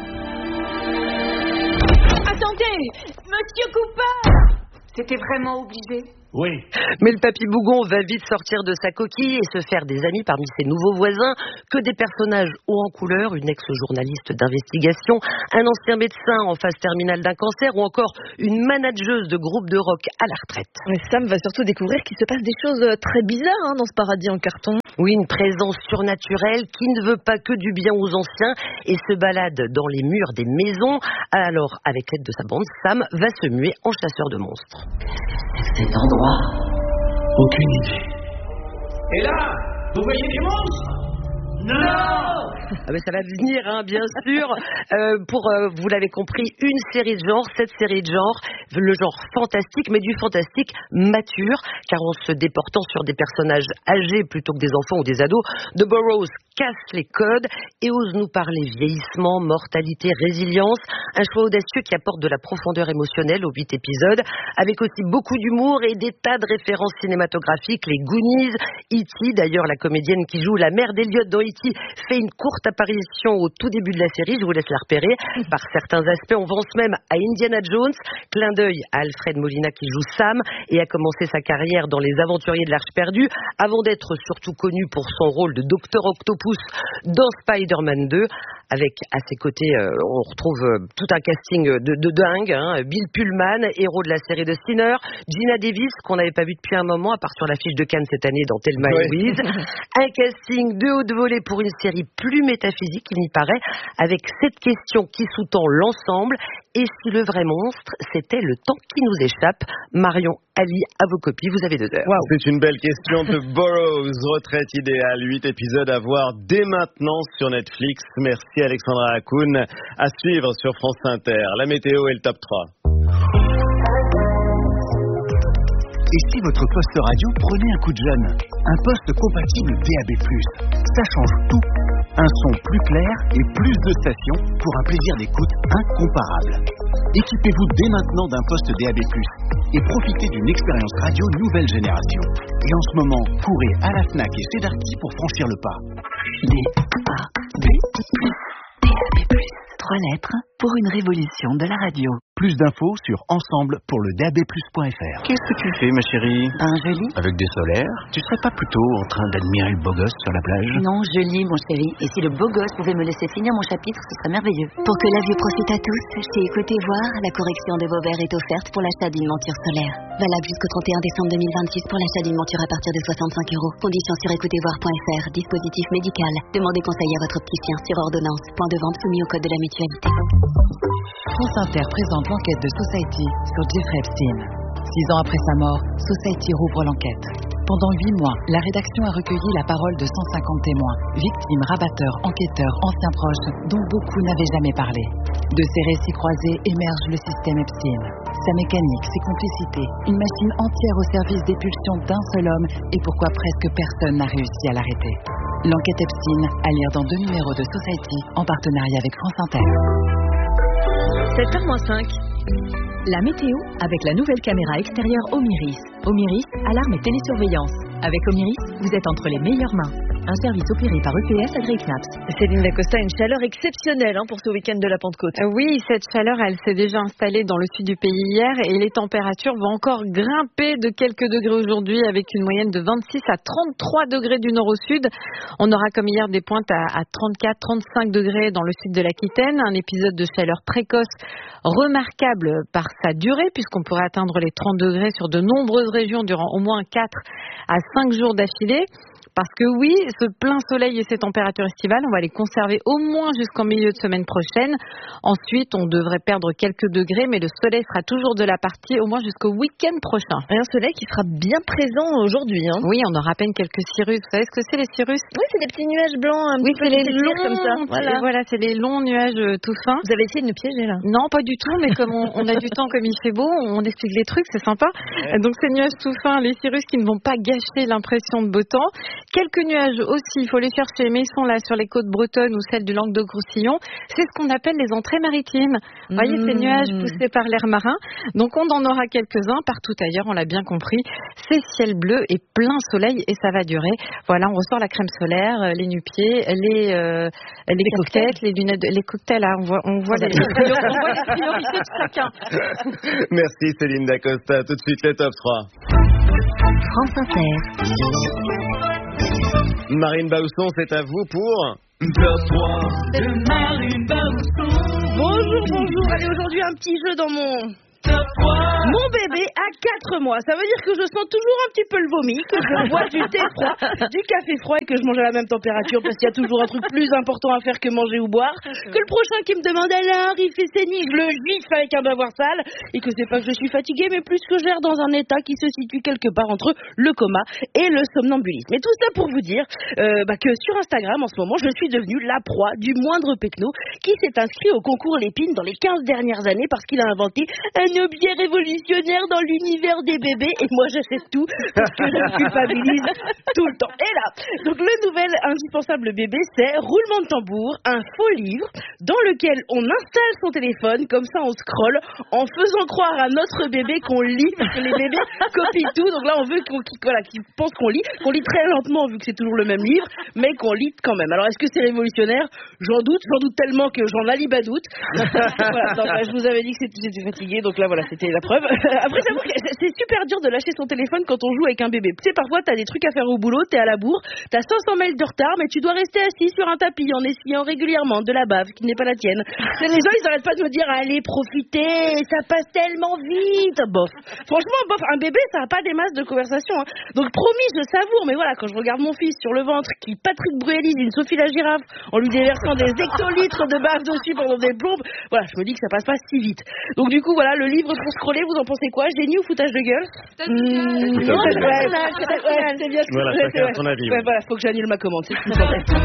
Attendez, Monsieur Cooper! C'était vraiment obligé? Oui. Mais le papy Bougon va vite sortir de sa coquille et se faire des amis parmi ses nouveaux voisins, que des personnages hauts en couleur, une ex-journaliste d'investigation, un ancien médecin en phase terminale d'un cancer ou encore une manageuse de groupe de rock à la retraite. Mais Sam va surtout découvrir qu'il se passe des choses très bizarres dans ce paradis en carton. Oui, une présence surnaturelle qui ne veut pas que du bien aux anciens et se balade dans les murs des maisons. Alors, avec l'aide de sa bande, Sam va se muer en chasseur de monstres. Cet endroit, aucune idée. Et là, vous voyez des monstres? Non! Ah ben ça va venir, bien sûr. Vous l'avez compris, une série de genre, cette série de genre, le genre fantastique, mais du fantastique mature, car en se déportant sur des personnages âgés plutôt que des enfants ou des ados, The Burroughs casse les codes et ose nous parler vieillissement, mortalité, résilience. Un choix audacieux qui apporte de la profondeur émotionnelle aux 8 épisodes, avec aussi beaucoup d'humour et des tas de références cinématographiques, les Goonies, E.T. D'ailleurs, la comédienne qui joue la mère d'Elliot dans E.T. fait une courte apparition au tout début de la série, je vous laisse la repérer. Par certains aspects, on pense même à Indiana Jones, clin d'œil à Alfred Molina qui joue Sam et a commencé sa carrière dans Les Aventuriers de l'Arche perdue, avant d'être surtout connu pour son rôle de Dr Octopus dans Spider-Man 2. Avec à ses côtés, on retrouve tout un casting de dingue, Bill Pullman, héros de la série de Sinner, Gina Davis, qu'on n'avait pas vu depuis un moment, à part sur l'affiche de Cannes cette année dans Thelma et Louise. Un casting de haut de volée pour une série plus métaphysique, il m'y paraît, avec cette question qui sous-tend l'ensemble. Et si le vrai monstre, c'était le temps qui nous échappe? Marion, Ali, à vos copies, vous avez 2 heures. Wow. C'est une belle question de Burroughs, Retraite idéale, 8 épisodes à voir dès maintenant sur Netflix. Merci Alexandra Hakoun. À suivre sur France Inter. La météo et le top 3. Et si votre poste radio prenait un coup de jeune? Un poste compatible DAB+. Ça change tout. Un son plus clair et plus de stations pour un plaisir d'écoute incomparable. Équipez-vous dès maintenant d'un poste DAB+. Et profitez d'une expérience radio nouvelle génération. Et en ce moment, courez à la Fnac et chez Darty pour franchir le pas. DAB+. 3 lettres pour une révolution de la radio. Plus d'infos sur ensemble-pour-le-DAB+.fr. Qu'est-ce que tu fais, ma chérie? Je lis. Avec des solaires? Tu serais pas plutôt en train d'admirer le beau gosse sur la plage? Non, je lis, mon chéri. Et si le beau gosse pouvait me laisser finir mon chapitre, ce serait merveilleux. Pour que la vue profite à tous, chez Écoutez Voir, la correction de vos verres est offerte pour l'achat d'une monture solaire. Valable jusqu'au 31 décembre 2026 pour l'achat d'une monture à partir de 65 €. Conditions sur écoutezvoir.fr. Dispositif médical. Demandez conseil à votre opticien sur ordonnance. Point de vente soumis au code de la mutualité. France Inter présente l'enquête de Society sur Jeffrey Epstein. 6 ans après sa mort, Society rouvre l'enquête. Pendant 8 mois, la rédaction a recueilli la parole de 150 témoins, victimes, rabatteurs, enquêteurs, anciens proches, dont beaucoup n'avaient jamais parlé. De ces récits croisés émerge le système Epstein. Sa mécanique, ses complicités, une machine entière au service des pulsions d'un seul homme et pourquoi presque personne n'a réussi à l'arrêter. L'enquête Epstein, à lire dans 2 numéros de Society, en partenariat avec France Inter. 7h-5. La météo avec la nouvelle caméra extérieure Omiris. Omiris, alarme et télésurveillance. Avec Omiris, vous êtes entre les meilleures mains. Un service opéré par EPS AgriCnaps. Céline Dacosta, une chaleur exceptionnelle pour ce week-end de la Pentecôte. Oui, cette chaleur, elle s'est déjà installée dans le sud du pays hier et les températures vont encore grimper de quelques degrés aujourd'hui avec une moyenne de 26 à 33 degrés du nord au sud. On aura comme hier des pointes à 34-35 degrés dans le sud de l'Aquitaine. Un épisode de chaleur précoce remarquable par sa durée puisqu'on pourrait atteindre les 30 degrés sur de nombreuses régions durant au moins 4 à 5 jours d'affilée. Parce que oui, ce plein soleil et ces températures estivales, on va les conserver au moins jusqu'en milieu de semaine prochaine. Ensuite, on devrait perdre quelques degrés, mais le soleil sera toujours de la partie au moins jusqu'au week-end prochain. Et un soleil qui sera bien présent aujourd'hui. Oui, on aura à peine quelques cirrus. Vous savez ce que c'est les cirrus? Oui, c'est des petits nuages blancs, c'est les longs comme ça. Voilà, c'est les longs nuages tout fins. Vous avez essayé de nous piéger là? Non, pas du tout, mais comme on a du temps, comme il fait beau, on explique les trucs, c'est sympa. Ouais. Donc ces nuages tout fins, les cirrus qui ne vont pas gâcher l'impression de beau temps. Quelques nuages aussi, il faut les chercher, mais ils sont là sur les côtes bretonnes ou celles du Languedoc-Roussillon. C'est ce qu'on appelle les entrées maritimes. Vous voyez ces nuages poussés par l'air marin. Donc on en aura quelques-uns partout ailleurs, on l'a bien compris. C'est ciel bleu et plein soleil et ça va durer. Voilà, on ressort la crème solaire, les nu-pieds, les casquettes, les lunettes, les cocktails. Là, on voit les priorités de chacun. Merci Céline Dacosta. Tout de suite les top 3. France Inter. Marine Bausson, c'est à vous pour Top 3 de Marine Bausson. Bonjour. Allez, aujourd'hui un petit jeu dans mon... Mon bébé a 4 mois, ça veut dire que je sens toujours un petit peu le vomi, que je bois du thé froid, du café froid et que je mange à la même température parce qu'il y a toujours un truc plus important à faire que manger ou boire, que le prochain qui me demande alors il fait saigner, je le gifle avec un bavoir sale et que c'est pas que je suis fatiguée mais plus que j'erre dans un état qui se situe quelque part entre le coma et le somnambulisme. Et tout ça pour vous dire que sur Instagram en ce moment je suis devenue la proie du moindre pecno qui s'est inscrit au concours Lépine dans les 15 dernières années parce qu'il a inventé un objet révolutionnaire dans l'univers des bébés et moi j'achète tout parce que je culpabilise tout le temps. Et là, donc le nouvel indispensable bébé c'est roulement de tambour, un faux livre dans lequel on installe son téléphone, comme ça on scrolle en faisant croire à notre bébé qu'on lit parce que les bébés copient tout. Donc là on veut qu'ils pensent qu'on lit très lentement vu que c'est toujours le même livre mais qu'on lit quand même. Alors est-ce que c'est révolutionnaire? J'en doute tellement que j'en alibadoute. Voilà, donc, je vous avais dit que j'étais fatiguée donc là voilà, c'était la preuve. Après, j'avoue que c'est super dur de lâcher son téléphone quand on joue avec un bébé. Tu sais, parfois, t'as des trucs à faire au boulot, t'es à la bourre, t'as 500 mails de retard, mais tu dois rester assis sur un tapis en essuyant régulièrement de la bave qui n'est pas la tienne. Les gens, ils arrêtent pas de me dire, allez, profitez, ça passe tellement vite. Bof. Franchement, un bébé, ça a pas des masses de conversation. Hein. Donc, promis, je savoure, mais voilà, quand je regarde mon fils sur le ventre qui Patrick Bruelise une Sophie la girafe en lui déversant des hectolitres de bave dessus pendant des plombes, voilà, je me dis que ça passe pas si vite. Donc, du coup, voilà, le livre pour scroller, vous en pensez quoi? Génie ou foutage de gueule? Non, c'est bien. Voilà, chacun son avis. Ouais, voilà, faut que j'annule ma commande. C'est tout.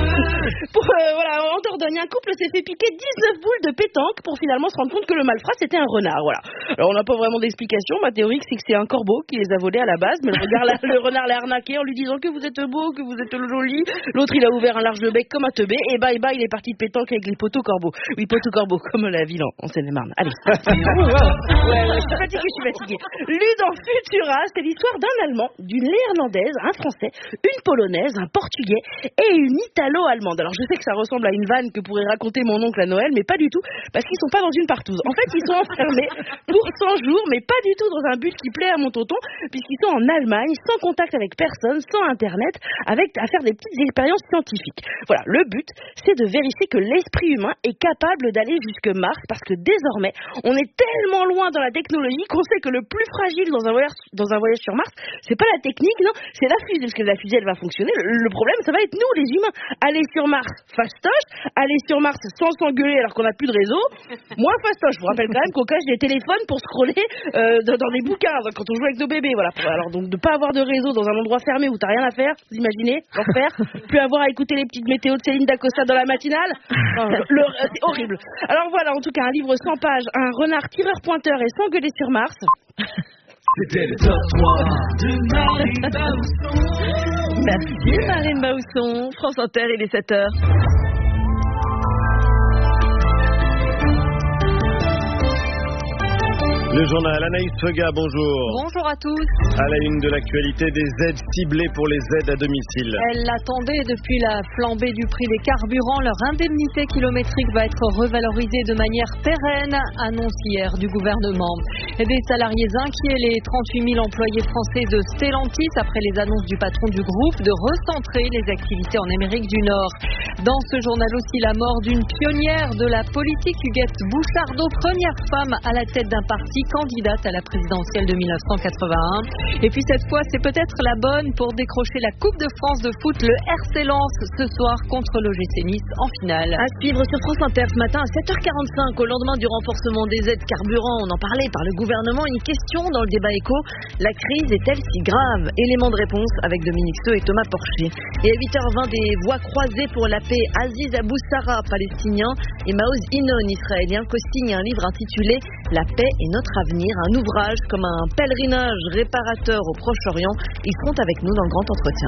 Voilà, en Dordogne, un couple s'est fait piquer 19 boules de pétanque pour finalement se rendre compte que le malfrat c'était un renard. Voilà. Alors on n'a pas vraiment d'explication. Ma théorie c'est que c'est un corbeau qui les a volés à la base, mais le renard l'a arnaqué en lui disant que vous êtes beau, que vous êtes joli. L'autre il a ouvert un large bec comme un teubé et il est parti de pétanque avec les poteaux corbeaux. Oui, poteaux corbeaux comme la ville en Seine-et-Marne. Allez. Ouais, je suis fatiguée. Lu dans Futura, c'est l'histoire d'un Allemand, d'une Néerlandaise, un Français, une Polonaise, un Portugais et une Italo-Allemande. Alors je sais que ça ressemble à une vanne que pourrait raconter mon oncle à Noël, mais pas du tout, parce qu'ils sont pas dans une partouze. En fait, ils sont enfermés pour 100 jours, mais pas du tout dans un but qui plaît à mon tonton, puisqu'ils sont en Allemagne, sans contact avec personne, sans internet, à faire des petites expériences scientifiques. Voilà, le but, c'est de vérifier que l'esprit humain est capable d'aller jusque Mars, parce que désormais, on est tellement loin dans la technologie qu'on sait que le plus fragile dans un voyage sur Mars, c'est pas la technique, non, c'est la fusée, parce que la fusée elle va fonctionner. Le problème, ça va être nous, les humains. Aller sur Mars, fastoche. Aller sur Mars sans s'engueuler alors qu'on n'a plus de réseau, moins fastoche. Je vous rappelle quand même qu'on cache des téléphones pour scroller dans des bouquins quand on joue avec nos bébés. Voilà. Alors donc de pas avoir de réseau dans un endroit fermé où t'as rien à faire, vous imaginez, l'enfer. Plus avoir à écouter les petites météos de Céline Dacosta dans la matinale. C'est horrible. Alors voilà, en tout cas, un livre 100 pages, un renard tireur-pointeur et s'engueuler sur Mars. C'était le top 3 de Marine Bausson. Merci Marine Bausson. France Inter, il est 7h. Le journal, Anaïs Fega, bonjour. Bonjour à tous. À la une de l'actualité, des aides ciblées pour les aides à domicile. Elles l'attendaient depuis la flambée du prix des carburants. Leur indemnité kilométrique va être revalorisée de manière pérenne, annonce hier du gouvernement. Des salariés inquiets, les 38 000 employés français de Stellantis, après les annonces du patron du groupe de recentrer les activités en Amérique du Nord. Dans ce journal aussi, la mort d'une pionnière de la politique, Huguette Bouchardot, première femme à la tête d'un parti, candidate à la présidentielle de 1981. Et puis cette fois, c'est peut-être la bonne pour décrocher la Coupe de France de foot, le RC Lens, ce soir contre l'OGC Nice en finale. À suivre sur France Inter ce matin à 7h45, au lendemain du renforcement des aides carburant, on en parlait par le gouvernement, une question dans le débat éco, la crise est-elle si grave? Élément de réponse avec Dominique Seux et Thomas Porcher. Et à 8h20, des voix croisées pour la paix. Aziz Abou Sarra, palestinien, et Maoz Inon, israélien, co-signent un livre intitulé La paix est notre avenir, un ouvrage comme un pèlerinage réparateur au Proche-Orient. Ils seront avec nous dans le grand entretien.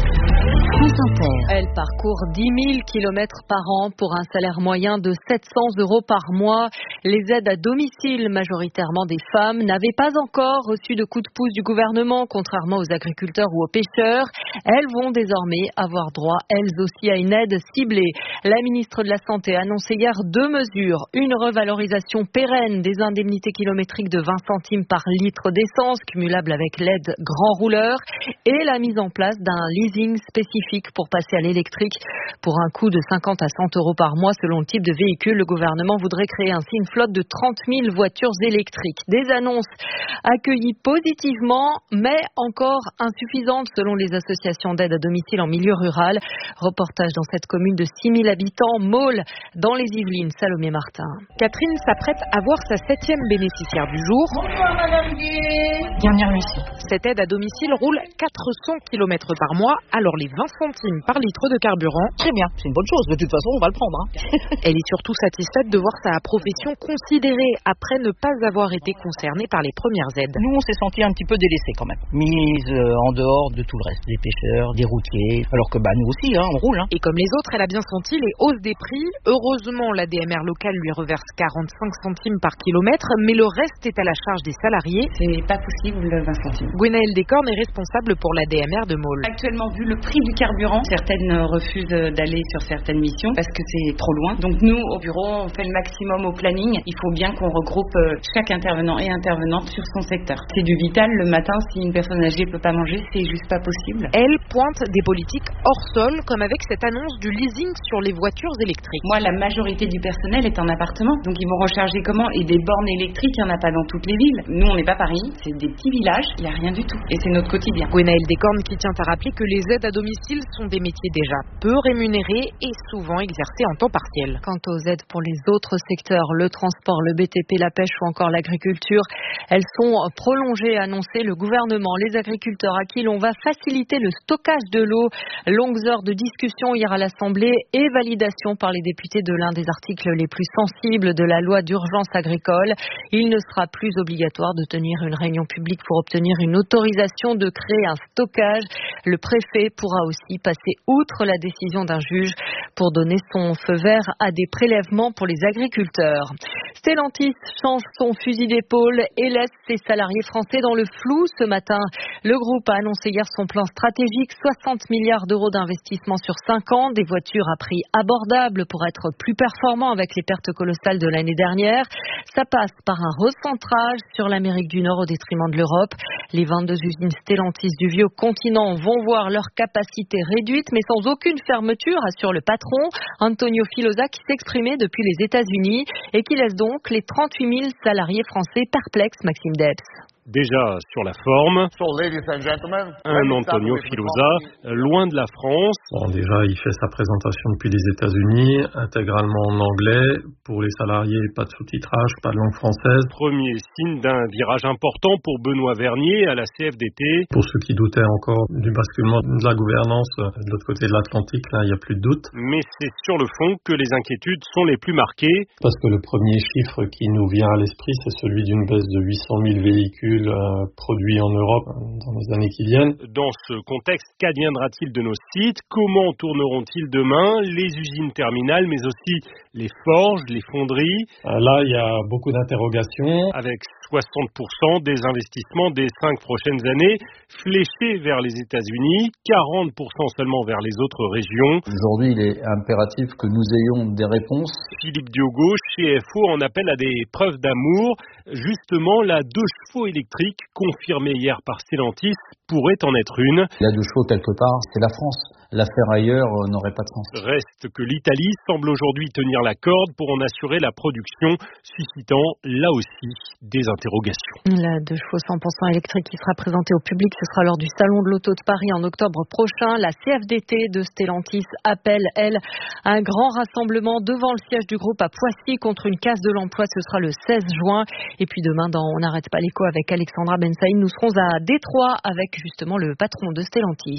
Elle parcourt 10 000 km par an pour un salaire moyen de 700 € par mois. Les aides à domicile, majoritairement des femmes, n'avaient pas encore reçu de coup de pouce du gouvernement, contrairement aux agriculteurs ou aux pêcheurs. Elles vont désormais avoir droit, elles aussi, à une aide ciblée. La ministre de la Santé a annoncé hier 2 mesures. Une revalorisation pérenne des indemnités kilométriques de 20 centimes par litre d'essence, cumulable avec l'aide grand rouleur, et la mise en place d'un leasing spécifique pour passer à l'électrique pour un coût de 50 à 100 € par mois selon le type de véhicule. Le gouvernement voudrait créer ainsi une flotte de 30 000 voitures électriques. Des annonces accueillies positivement, mais encore insuffisantes selon les associations d'aide à domicile en milieu rural. Reportage dans cette commune de 6 000 habitants, Maule, dans les Yvelines. Salomé Martin. Catherine s'apprête à voir sa 7e bénéficiaire du jour. Bonjour Madame Gué. Dernière nuit. Cette aide à domicile roule 400 km par mois, alors les 20 centimes par litre de carburant. Très bien, c'est une bonne chose, de toute façon on va le prendre. Elle est surtout satisfaite de voir sa profession considérée après ne pas avoir été concernée par les premières aides. Nous on s'est senti un petit peu délaissés quand même, mise en dehors de tout le reste, des pêcheurs, des routiers, alors que nous aussi on roule. Et comme les autres, elle a bien senti les hausses des prix. Heureusement, la DMR locale lui reverse 45 centimes par kilomètre, mais le reste est à la charge des salariés. C'est pas possible, 20 centimes. Gwenaëlle Descornes est responsable pour la DMR de Maule. Actuellement, vu le prix du carburant, certaines refusent d'aller sur certaines missions parce que c'est trop loin. Donc nous, au bureau, on fait le maximum au planning. Il faut bien qu'on regroupe chaque intervenant et intervenante sur son secteur. C'est du vital. Le matin, si une personne âgée peut pas manger, c'est juste pas possible. Elle pointe des politiques hors sol, comme avec cette annonce du leasing sur les voitures électriques. Moi, la majorité du personnel est en appartement. Donc ils vont recharger comment? Et des bornes électriques, il n'y en a pas dans toutes les villes. Nous, on n'est pas Paris. C'est des petits villages. Il n'y a rien du tout. Et c'est notre quotidien. Gwenaëlle Descornes qui tient à rappeler que les aides à domicile sont des métiers déjà peu rémunérés et souvent exercés en temps partiel. Quant aux aides pour les autres secteurs, le transport, le BTP, la pêche ou encore l'agriculture, elles sont prolongées, a annoncé le gouvernement. Les agriculteurs à qui l'on va faciliter le stockage de l'eau. Longues heures de discussion hier à l'Assemblée et validation par les députés de l'un des articles les plus sensibles de la loi d'urgence agricole. Il ne sera plus obligatoire de tenir une réunion publique pour obtenir une autorisation de créer un stockage. Le préfet pourra aussi passer outre la décision d'un juge pour donner son feu vert à des prélèvements pour les agriculteurs. Stellantis change son fusil d'épaule et laisse ses salariés français dans le flou ce matin. Le groupe a annoncé hier son plan stratégique, 60 milliards d'euros d'investissement sur 5 ans, des voitures à prix abordable pour être plus performants avec les pertes colossales de l'année dernière. Ça passe par un recentrage sur l'Amérique du Nord au détriment de l'Europe. Les 22 usines Stellantis du vieux continent vont voir leur capacité réduite, mais sans aucune fermeture, assure le patron Antonio Filosa, qui s'exprimait depuis les États-Unis et qui laisse donc les 38 000 salariés français perplexes. Maxime Debs. Déjà sur la forme, un Antonio Filosa, loin de la France. Bon, déjà, il fait sa présentation depuis les États-Unis, intégralement en anglais. Pour les salariés, pas de sous-titrage, pas de langue française. Premier signe d'un virage important pour Benoît Vernier à la CFDT. Pour ceux qui doutaient encore du basculement de la gouvernance de l'autre côté de l'Atlantique, là, il n'y a plus de doute. Mais c'est sur le fond que les inquiétudes sont les plus marquées. Parce que le premier chiffre qui nous vient à l'esprit, c'est celui d'une baisse de 800 000 véhicules produits en Europe dans les années qui viennent. Dans ce contexte, qu'adviendra-t-il de nos sites? Comment tourneront-ils demain les usines terminales, mais aussi les forges, les fonderies? Là, il y a beaucoup d'interrogations. Avec 60% des investissements des 5 prochaines années fléchés vers les États-Unis, 40% seulement vers les autres régions. Aujourd'hui, il est impératif que nous ayons des réponses. Philippe Diogo, chez FO, en appelle à des preuves d'amour. Justement, la 2 chevaux électrique, confirmée hier par Stellantis, pourrait en être une. La 2 chevaux, quelque part, c'est la France. La faire ailleurs n'aurait pas de sens. Reste que l'Italie semble aujourd'hui tenir la corde pour en assurer la production, suscitant là aussi des interrogations. La 2 chevaux 100% électrique qui sera présentée au public, ce sera lors du Salon de l'Auto de Paris en octobre prochain. La CFDT de Stellantis appelle, elle, à un grand rassemblement devant le siège du groupe à Poissy contre une casse de l'emploi. Ce sera le 16 juin. Et puis demain, dans On n'arrête pas l'écho avec Alexandra Bensaïn, nous serons à Détroit avec justement le patron de Stellantis.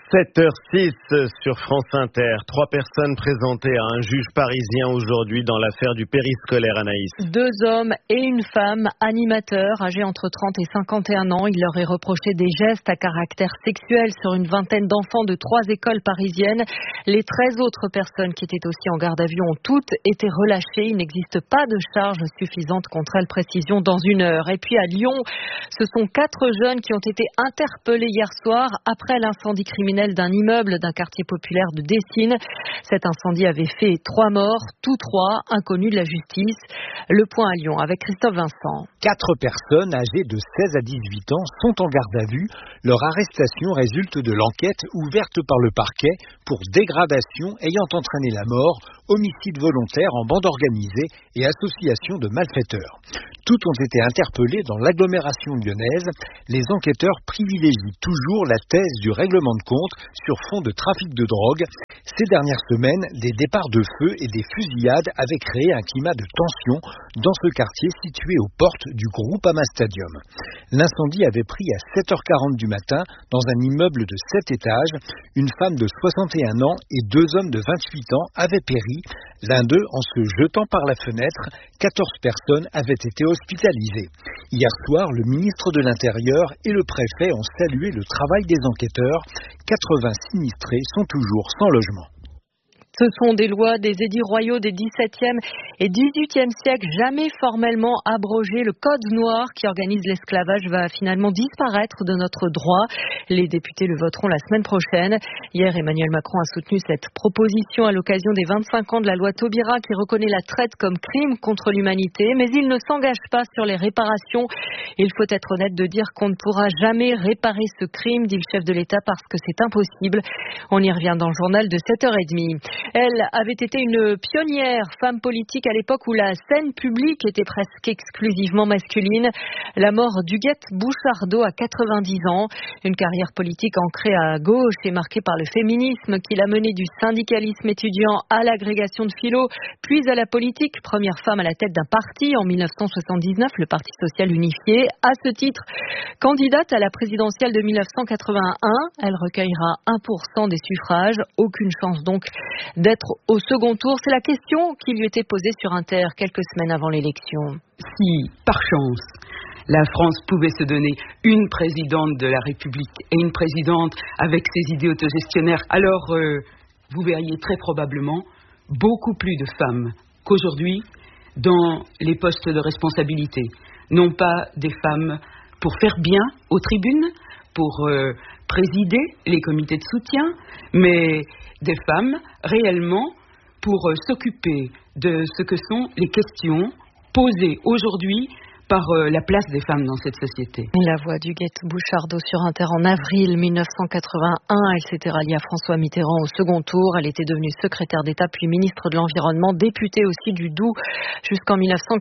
7h06 sur France Inter. 3 personnes présentées à un juge parisien aujourd'hui dans l'affaire du périscolaire, Anaïs. 2 hommes et une femme, animateurs, âgés entre 30 et 51 ans. Il leur est reproché des gestes à caractère sexuel sur une vingtaine d'enfants de 3 écoles parisiennes. Les 13 autres personnes qui étaient aussi en garde à vue ont toutes été relâchées. Il n'existe pas de charge suffisante contre elles, précision dans 1 heure. Et puis à Lyon, ce sont 4 jeunes qui ont été interpellés hier soir après l'incendie criminel d'un immeuble d'un quartier populaire de Dessines. Cet incendie avait fait 3 morts, tous 3 inconnus de la justice. Le point à Lyon avec Christophe Vincent. 4 personnes âgées de 16 à 18 ans sont en garde à vue. Leur arrestation résulte de l'enquête ouverte par le parquet pour dégradation ayant entraîné la mort, homicide volontaire en bande organisée et association de malfaiteurs. Toutes ont été interpellées dans l'agglomération lyonnaise. Les enquêteurs privilégient toujours la thèse du règlement de compte sur fond de trafic de drogue. Ces dernières semaines, des départs de feu et des fusillades avaient créé un climat de tension dans ce quartier situé aux portes du Groupama Stadium. L'incendie avait pris à 7h40 du matin dans un immeuble de 7 étages. Une femme de 61 ans et 2 hommes de 28 ans avaient péri. L'un d'eux en se jetant par la fenêtre. 14 personnes avaient été hospitalisées. Hier soir, le ministre de l'Intérieur et le préfet ont salué le travail des enquêteurs. 80 sinistrés sont toujours sans logement. Ce sont des lois des édits royaux des XVIIe et XVIIIe siècles, jamais formellement abrogées. Le Code noir qui organise l'esclavage va finalement disparaître de notre droit. Les députés le voteront la semaine prochaine. Hier, Emmanuel Macron a soutenu cette proposition à l'occasion des 25 ans de la loi Taubira qui reconnaît la traite comme crime contre l'humanité. Mais il ne s'engage pas sur les réparations. Il faut être honnête de dire qu'on ne pourra jamais réparer ce crime, dit le chef de l'État, parce que c'est impossible. On y revient dans le journal de 7h30. Elle avait été une pionnière, femme politique à l'époque où la scène publique était presque exclusivement masculine. La mort d'Huguette Bouchardot à 90 ans. Une carrière politique ancrée à gauche et marquée par le féminisme qui l'a menée du syndicalisme étudiant à l'agrégation de philo, puis à la politique. Première femme à la tête d'un parti en 1979, le Parti social unifié. À ce titre, candidate à la présidentielle de 1981, elle recueillera 1% des suffrages. Aucune chance donc d'être au second tour. C'est la question qui lui était posée sur Inter quelques semaines avant l'élection. Si, par chance, la France pouvait se donner une présidente de la République et une présidente avec ses idées autogestionnaires, alors vous verriez très probablement beaucoup plus de femmes qu'aujourd'hui dans les postes de responsabilité. Non pas des femmes pour faire bien aux tribunes, pour présider les comités de soutien, mais des femmes réellement pour s'occuper de ce que sont les questions posées aujourd'hui par la place des femmes dans cette société. La voix d'Huguette Bouchardot sur Inter en avril 1981. Elle s'était ralliée à François Mitterrand au second tour. Elle était devenue secrétaire d'État puis ministre de l'Environnement, députée aussi du Doubs jusqu'en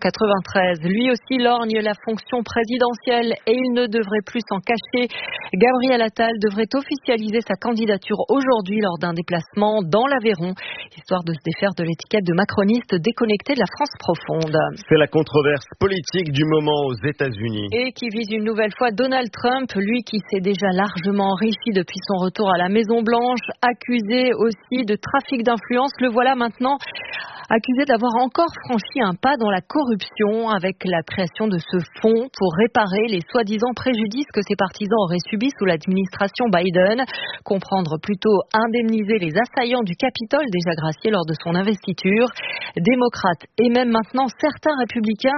1993. Lui aussi lorgne la fonction présidentielle et il ne devrait plus s'en cacher. Gabriel Attal devrait officialiser sa candidature aujourd'hui lors d'un déplacement dans l'Aveyron, histoire de se défaire de l'étiquette de macroniste déconnecté de la France profonde. C'est la controverse politique du moment aux États-Unis. Et qui vise une nouvelle fois Donald Trump, lui qui s'est déjà largement enrichi depuis son retour à la Maison-Blanche, accusé aussi de trafic d'influence. Le voilà maintenant accusé d'avoir encore franchi un pas dans la corruption avec la création de ce fonds pour réparer les soi-disant préjudices que ses partisans auraient subis sous l'administration Biden. Comprendre plutôt indemniser les assaillants du Capitole déjà graciés lors de son investiture. Démocrates et même maintenant certains républicains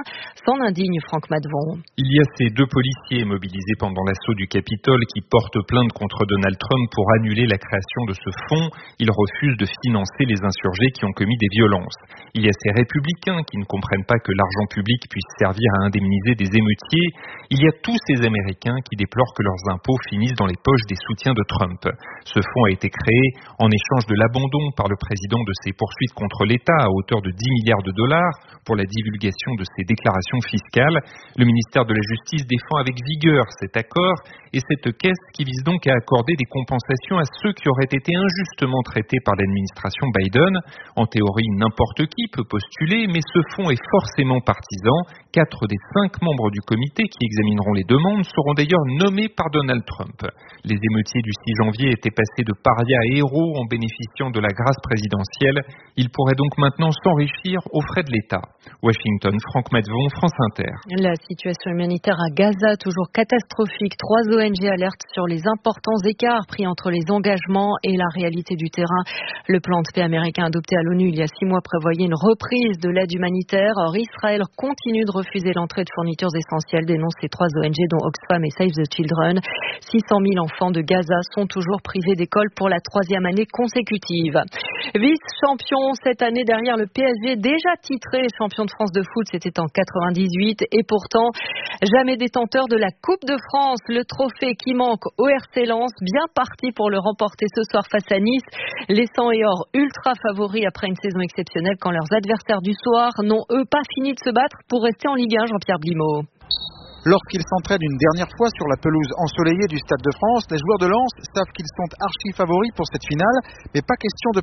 s'en indigne, Franck Madvon. Il y a ces 2 policiers mobilisés pendant l'assaut du Capitole qui portent plainte contre Donald Trump pour annuler la création de ce fonds. Ils refusent de financer les insurgés qui ont commis des violences. Il y a ces républicains qui ne comprennent pas que l'argent public puisse servir à indemniser des émeutiers. Il y a tous ces Américains qui déplorent que leurs impôts finissent dans les poches des soutiens de Trump. Ce fonds a été créé en échange de l'abandon par le président de ses poursuites contre l'État à hauteur de 10 milliards de dollars pour la divulgation de ses déclarations fiscales. Le ministère de la Justice défend avec vigueur cet accord et cette caisse qui vise donc à accorder des compensations à ceux qui auraient été injustement traités par l'administration Biden. En théorie, n'importe qui peut postuler, mais ce fonds est forcément partisan. 4 des 5 membres du comité qui examineront les demandes seront d'ailleurs nommés par Donald Trump. Les émeutiers du 6 janvier étaient passés de parias à héros en bénéficiant de la grâce présidentielle. Ils pourraient donc maintenant s'enrichir aux frais de l'État. Washington, Franck Madvon, France Inter. La situation humanitaire à Gaza, toujours catastrophique. 3 ONG alertent sur les importants écarts pris entre les engagements et la réalité du terrain. Le plan de paix américain adopté à l'ONU il y a 6 mois prévoyait une reprise de l'aide humanitaire. Or, Israël continue de refuser l'entrée de fournitures essentielles, dénoncent ces 3 ONG dont Oxfam et Save the Children. 600 000 enfants de Gaza sont toujours privés d'école pour la 3e année consécutive. Vice-champion cette année derrière le PSG, déjà titré champion de France de foot, c'était en 98 et pourtant jamais détenteur de la Coupe de France, le trophée qui manque au RC Lens, bien parti pour le remporter ce soir face à Nice. Les 100 et or ultra favoris après une saison exceptionnelle quand leurs adversaires du soir n'ont eux pas fini de se battre pour rester en Ligue 1, Jean-Pierre Blimaud. Lorsqu'ils s'entraînent une dernière fois sur la pelouse ensoleillée du Stade de France, les joueurs de Lens savent qu'ils sont archi favoris pour cette finale, mais pas question de